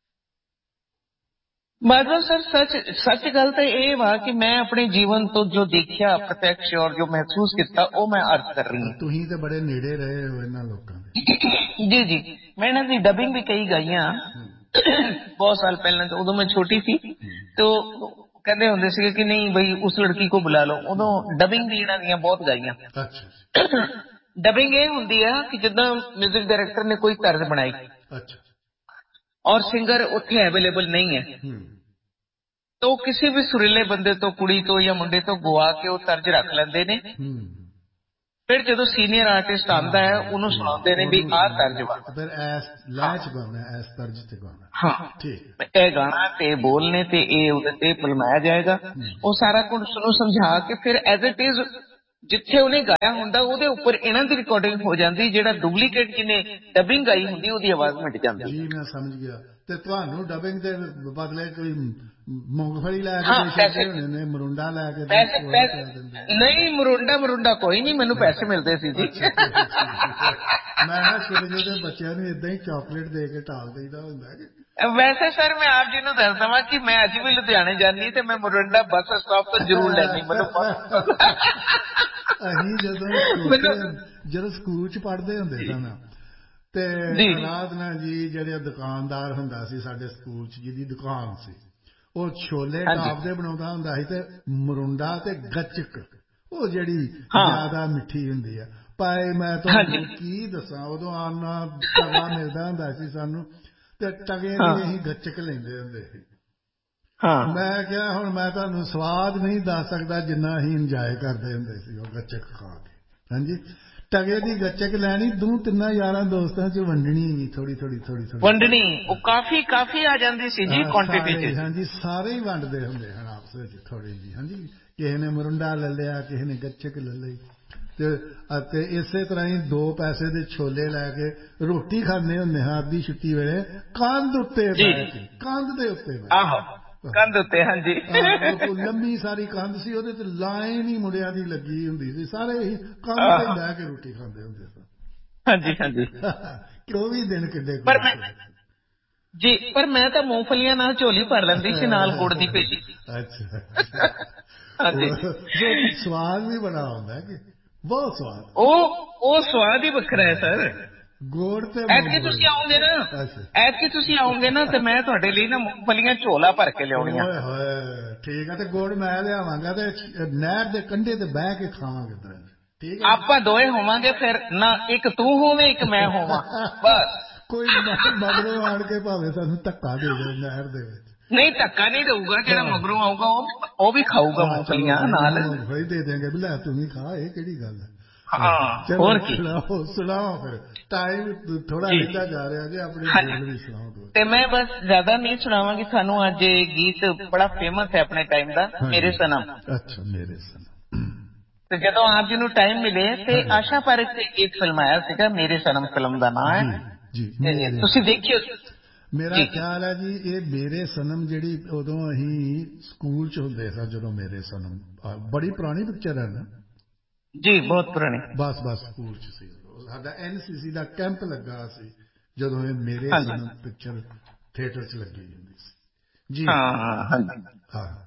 ਬਾਜਵਾ ਸਰ, ਸੱਚ ਗੱਲ ਤਾਂ ਇਹ ਵਾ ਕਿ ਮੈਂ ਆਪਣੇ ਜੀਵਨ ਤੋਂ ਜੋ ਦੇਖਿਆ ਪ੍ਰਤੱਖ ਔਰ ਜੋ ਮਹਿਸੂਸ ਕੀਤਾ ਉਹ ਮੈਂ ਅਰਜ਼ ਕਰ ਰਹੀ ਹਾਂ। ਤੁਸੀਂ ਤੇ ਬੜੇ ਨੇੜੇ ਰਹੇ ਹੋ ਇਹਨਾਂ ਲੋਕਾਂ ਦੇ। ਜੀ ਜੀ, ਮੈਂ ਇਹਨਾਂ ਦੀ ਡਬਿੰਗ ਵੀ ਕਈ ਗਾਈਆਂ ਬਹੁਤ ਸਾਲ ਪਹਿਲਾਂ। ਉਦੋਂ ਮੈਂ ਛੋਟੀ ਸੀ, ਤੇ ਕਹਿੰਦੇ ਹੁੰਦੇ ਸੀਗੇ ਕਿ ਨਹੀਂ ਬਈ ਉਸ ਲੜਕੀ ਕੋ ਬੁਲਾ ਲਓ। ਉਦੋਂ ਡਬਿੰਗ ਵੀ ਇਹਨਾਂ ਦੀਆਂ ਬਹੁਤ ਗਾਈਆਂ। ਡਬਿੰਗ ਇਹ ਹੁੰਦੀ ਆ ਕਿ ਜਿੱਦਾਂ ਮਿਊਜ਼ਿਕ ਡਾਇਰੈਕਟਰ ਨੇ ਕੋਈ ਤਰਜ਼ ਬਣਾਈ ਔਰ ਸਿੰਗਰ ਉੱਥੇ ਅਵੇਲੇਬਲ ਨਹੀਂ ਹੈ, ਤਾਂ ਉਹ ਕਿਸੇ ਵੀ ਸੁਰੀਲੇ ਬੰਦੇ ਤੋਂ, ਕੁੜੀ ਤੋਂ ਜਾਂ ਮੁੰਡੇ ਤੋਂ ਗਵਾ ਕੇ ਉਹ ਤਰਜ਼ ਰੱਖ ਲੈਂਦੇ ਨੇ ਫਿਰ ਜਦੋਂ ਸੀਨੀਅਰ ਆਰਟਿਸਟ ਆਉਂਦਾ ਹੈ ਉਹਨੂੰ ਸੁਣਾਉਂਦੇ ਨੇ ਵੀ ਆਹ ਤਰਜ ਵਾ, ਫਿਰ ਇਸ ਲੈਚ ਗਾਉਣਾ, ਇਸ ਤਰਜ ਤੇ ਗਾਉਣਾ। ਹਾਂ ਠੀਕ, ਇਹ ਗਾਣਾ ਤੇ ਬੋਲਨੇ ਤੇ ਇਹ ਉਹਦੇ ਤੇ ਫਿਲਮਾਇਆ ਜਾਏਗਾ। ਉਹ ਸਾਰਾ ਕੁਝ ਨੂੰ ਸਮਝਾ ਕੇ ਫਿਰ ਐਜ਼ ਇਟ ਇਜ਼ ਜਿੱਥੇ ਉਹਨੇ ਗਾਇਆ ਹੁੰਦਾ ਉਹਦੇ ਉੱਪਰ ਇਹਨਾਂ ਦੀ ਰਿਕਾਰਡਿੰਗ ਹੋ ਜਾਂਦੀ, ਜਿਹੜਾ ਡੁਪਲੀਕੇਟ ਜਿਹਨੇ ਡਬਿੰਗ ਗਾਈ ਹੁੰਦੀ ਉਹਦੀ ਆਵਾਜ਼ ਮਿਟ ਜਾਂਦੀ। ਜੀ ਮੈਂ ਸਮਝ ਗਿਆ। ਤੇ ਤੁਹਾਨੂੰ ਡਬਿੰਗ ਦੇ ਬਦਲੇ ਕੋਈ ਮੂੰਗਫਲੀ ਲੈ ਕੇ ਦੇ ਛੱਡਦੇ ਹੋਣੇ ਨੇ, ਮਰੁੰਡਾ ਲੈ ਕੇ ਨਹੀਂ, ਮਰੁੰਡਾ ਕੋਈ ਨਹੀਂ, ਮੈਨੂੰ ਪੈਸੇ ਮਿਲਦੇ ਸੀ ਜੀ। ਮੈਂ ਨਾ ਛੋਟੇ ਛੋਟੇ ਬੱਚਿਆਂ ਨੂੰ ਏਦਾਂ ਹੀ ਚਾਕਲੇਟ ਦੇ ਕੇ ਟਾਲ ਦੇਈਦਾ ਹੁੰਦਾ। ਵੈਸੇ ਸਰ ਮੈਂ ਆਪ ਜੀ ਨੂੰ ਦੱਸ ਦਵਾਂ ਕਿ ਮੈਂ ਅੱਜ ਵੀ ਲੁਧਿਆਣੇ ਜਾਨੀ ਤੇ ਮੈਂ ਮੋਰਿੰਡਾ ਬੱਸ ਸਟਾਪ ਤੋਂ ਜ਼ਰੂਰ ਲੈਣੀ। ਮੈਨੂੰ ਅਸੀਂ ਜਦੋਂ ਸਕੂਲ ਚ ਪੜ੍ਹਦੇ ਹੁੰਦੇ ਸਨ ਤੇ ਅਰਾਧਨਾ ਜੀ ਜਿਹੜੇ ਦੁਕਾਨਦਾਰ ਹੁੰਦਾ ਸੀ ਸਾਡੇ ਸਕੂਲ ਚ, ਜਿਹਦੀ ਦੁਕਾਨ ਸੀ, ਉਹ ਛੋਲੇ ਟਾਪਦੇ ਬਣਾਉਂਦਾ ਹੁੰਦਾ ਸੀ ਤੇ ਮਰੁੰਡਾ ਤੇ ਗੱਚਕ, ਉਹ ਜਿਹੜੀ ਜ਼ਿਆਦਾ ਮਿੱਠੀ ਹੁੰਦੀ ਆ ਭਾਈ, ਮੈਂ ਤੁਹਾਨੂੰ ਕੀ ਦੱਸਾਂ, ਉਦੋਂ ਆਨਾ ਤਵਾ ਮਿਲਦਾ ਹੁੰਦਾ ਸੀ ਸਾਨੂੰ ਤੇ ਟਗੇ ਦੀ ਅਸੀਂ ਗੱਚਕ ਲੈਂਦੇ ਹੁੰਦੇ ਸੀ। ਮੈਂ ਕਿਹਾ ਹੁਣ ਮੈਂ ਤੁਹਾਨੂੰ ਸਵਾਦ ਨਹੀਂ ਦੱਸ ਸਕਦਾ ਜਿੰਨਾ ਅਸੀਂ ਇੰਜੋਏ ਕਰਦੇ ਹੁੰਦੇ ਸੀ ਉਹ ਗੱਚਕ ਖਾ ਕੇ। ਹਾਂਜੀ, ਟਗੇ ਦੀ ਗੱਚਕ ਲੈਣੀ, 2-3 ਯਾਰਾਂ ਦੋਸਤਾਂ ਚ ਵੰਡਣੀ ਵੀ, ਥੋੜੀ ਵੰਡਣੀ, ਉਹ ਕਾਫੀ ਆ ਜਾਂਦੀ ਸੀ ਜੀ ਕੁਆਂਟੀਟੀ ਚ। ਹਾਂਜੀ, ਸਾਰੇ ਹੀ ਵੰਡਦੇ ਹੁੰਦੇ ਹਨ ਆਪਸ ਵਿੱਚ ਥੋੜੀ ਜੀ। ਹਾਂਜੀ, ਕਿਸੇ ਨੇ ਮਰੁੰਡਾ ਲੈ ਲਿਆ, ਕਿਸੇ ਨੇ ਗੱਚਕ ਲੈ ਲਈ ਤੇ ਇਸੇ ਤਰ੍ਹਾਂ ਹੀ 2 ਪੈਸੇ ਦੇ ਛੋਲੇ ਲੈ ਕੇ ਰੋਟੀ ਖਾਂਦੇ ਹੁੰਦੇ ਹਾਂ ਅੱਧੀ ਛੁੱਟੀ ਵੇਲੇ, ਕੰਧ ਉੱਤੇ ਬਹਿ ਕੇ, ਕੰਧ ਦੇ ਉੱਤੇ ਕੰਧ ਉੱਤੇ। ਹਾਂਜੀ, ਲੰਮੀ ਸਾਰੀ ਕੰਧ ਸੀ, ਉਹਦੇ ਤੇ ਲਾਈਨ ਹੀ ਮੁੰਡਿਆਂ ਦੀ ਲੱਗੀ ਹੁੰਦੀ ਸੀ, ਸਾਰੇ ਹੀ ਕੰਧ ਤੇ ਬਹਿ ਕੇ ਰੋਟੀ ਖਾਂਦੇ ਹੁੰਦੇ ਸਨ। ਹਾਂਜੀ ਉਹ ਵੀ ਦਿਨ ਕਿੱਡੇ ਜੀ। ਪਰ ਮੈਂ ਤਾਂ ਮੂੰਗਫਲੀਆਂ ਨਾਲ ਝੋਲੀ ਭਰ ਲੈਂਦੀ ਸੀ, ਨਾਲ ਗੁੜ ਦੀ ਪੇਟੀ। ਅੱਛਾ, ਸਵਾਦ ਵੀ ਬੜਾ ਆਉਂਦਾ ਕਿ ਬਹੁਤ ਸਵਾਦ। ਉਹ ਸਵਾਦ ਹੀ ਵੱਖਰਾ ਹੈ ਸਰ। ਗੁੜ ਤੇ ਐਤਕੀ ਤੁਸੀਂ ਆਓਗੇ ਨਾ ਤੇ ਮੈਂ ਤੁਹਾਡੇ ਲਈ ਨਾ ਮੂੰਗਫਲੀਆਂ ਝੋਲਾ ਭਰ ਕੇ ਲਿਆਉਣੀਆਂ। ਠੀਕ ਹੈ, ਤੇ ਗੁੜ ਮੈਂ ਲਿਆਵਾਂਗਾ ਤੇ ਨਹਿਰ ਦੇ ਕੰਢੇ ਤੇ ਬਹਿ ਕੇ ਖਾਵਾਂਗੇ। ਠੀਕ ਹੈ, ਆਪਾਂ ਦੋਏ ਹੋਵਾਂਗੇ ਫਿਰ ਨਾ, ਇੱਕ ਤੂੰ ਹੋਵੇਂ ਇੱਕ ਮੈਂ ਹੋਵਾਂ, ਬਸ। ਕੋਈ ਮਗਰੋਂ ਆਣ ਕੇ ਭਾਵੇਂ ਸਾਨੂੰ ਧੱਕਾ ਦੇ ਜਾਏ ਨਹਿਰ ਦੇ ਵਿੱਚ। ਨਹੀਂ, ਧੱਕਾ ਨਹੀਂ ਦਊਗਾ, ਜਿਹੜਾ ਮਗਰੋਂ ਆਊਗਾ ਉਹ ਵੀ ਖਾਊਗਾ ਮੂੰਗਫਲੀਆਂ ਨਾਲ। ਮੂੰਗਫਲੀ ਦੇ ਦੇਂਗੇ ਵੀ ਲੈ ਤੂੰ ਵੀ ਖਾ, ਇਹ ਕਿਹੜੀ ਗੱਲ ਹੈ। ਹੋਰ ਕੀ। ਸੁਣਾਓ ਫਿਰ, ਟਾਈਮ ਥੋੜਾ ਰਹਿੰਦਾ ਜਾ ਰਿਹਾ ਜੀ, ਆਪਣੇ ਬੋਲ ਵੀ ਸੁਣਾਓ। ਤੇ ਮੈਂ ਬਸ ਜ਼ਿਆਦਾ ਨਹੀਂ ਸੁਣਾਵਾਂਗੀ ਤੁਹਾਨੂੰ। ਅੱਜ ਗੀਤ ਬੜਾ ਫੇਮਸ ਹੈ ਆਪਣੇ ਟਾਈਮ ਦਾ, ਮੇਰੇ ਸਨਮ। ਅੱਛਾ, ਮੇਰੇ ਸਨਮ। ਤੇ ਜਦੋਂ ਆਪ ਜੀ ਨੂੰ ਟਾਈਮ ਮਿਲੇ ਤੇ ਆਸ਼ਾ ਪਾਰੇਖ ਤੇ ਗੀਤ ਫਿਲਮਾਇਆ ਸੀਗਾ, ਮੇਰੇ ਸਨਮ ਫਿਲਮ ਦਾ ਨਾਂ ਹੈ ਜੀ। ਤੁਸੀਂ ਦੇਖਿਓ। ਮੇਰਾ ਖਿਆਲ ਹੈ ਜੀ ਇਹ ਮੇਰੇ ਸਨਮ ਜਿਹੜੀ ਉਦੋਂ ਅਸੀਂ ਸਕੂਲ ਚ ਹੁੰਦੇ ਸਾਂ, ਜਦੋਂ ਮੇਰੇ ਸਨਮ, ਬੜੀ ਪੁਰਾਣੀ ਪਿਕਚਰ ਹੈ ਨਾ ਜੀ, ਬਹੁਤ ਪੁਰਾਣੀ। ਬਸ ਸਕੂਲ ਚ ਸੀ, ਸਾਡਾ NCC ਦਾ ਕੈਂਪ ਲੱਗਾ ਸੀ ਜਦੋਂ ਇਹ ਮੇਰੇ ਸਨਮ ਪਿਕਚਰ ਥੀਏਟਰ ਚ ਲੱਗੀ ਹੁੰਦੀ ਸੀ ਜੀ। ਹਾਂ।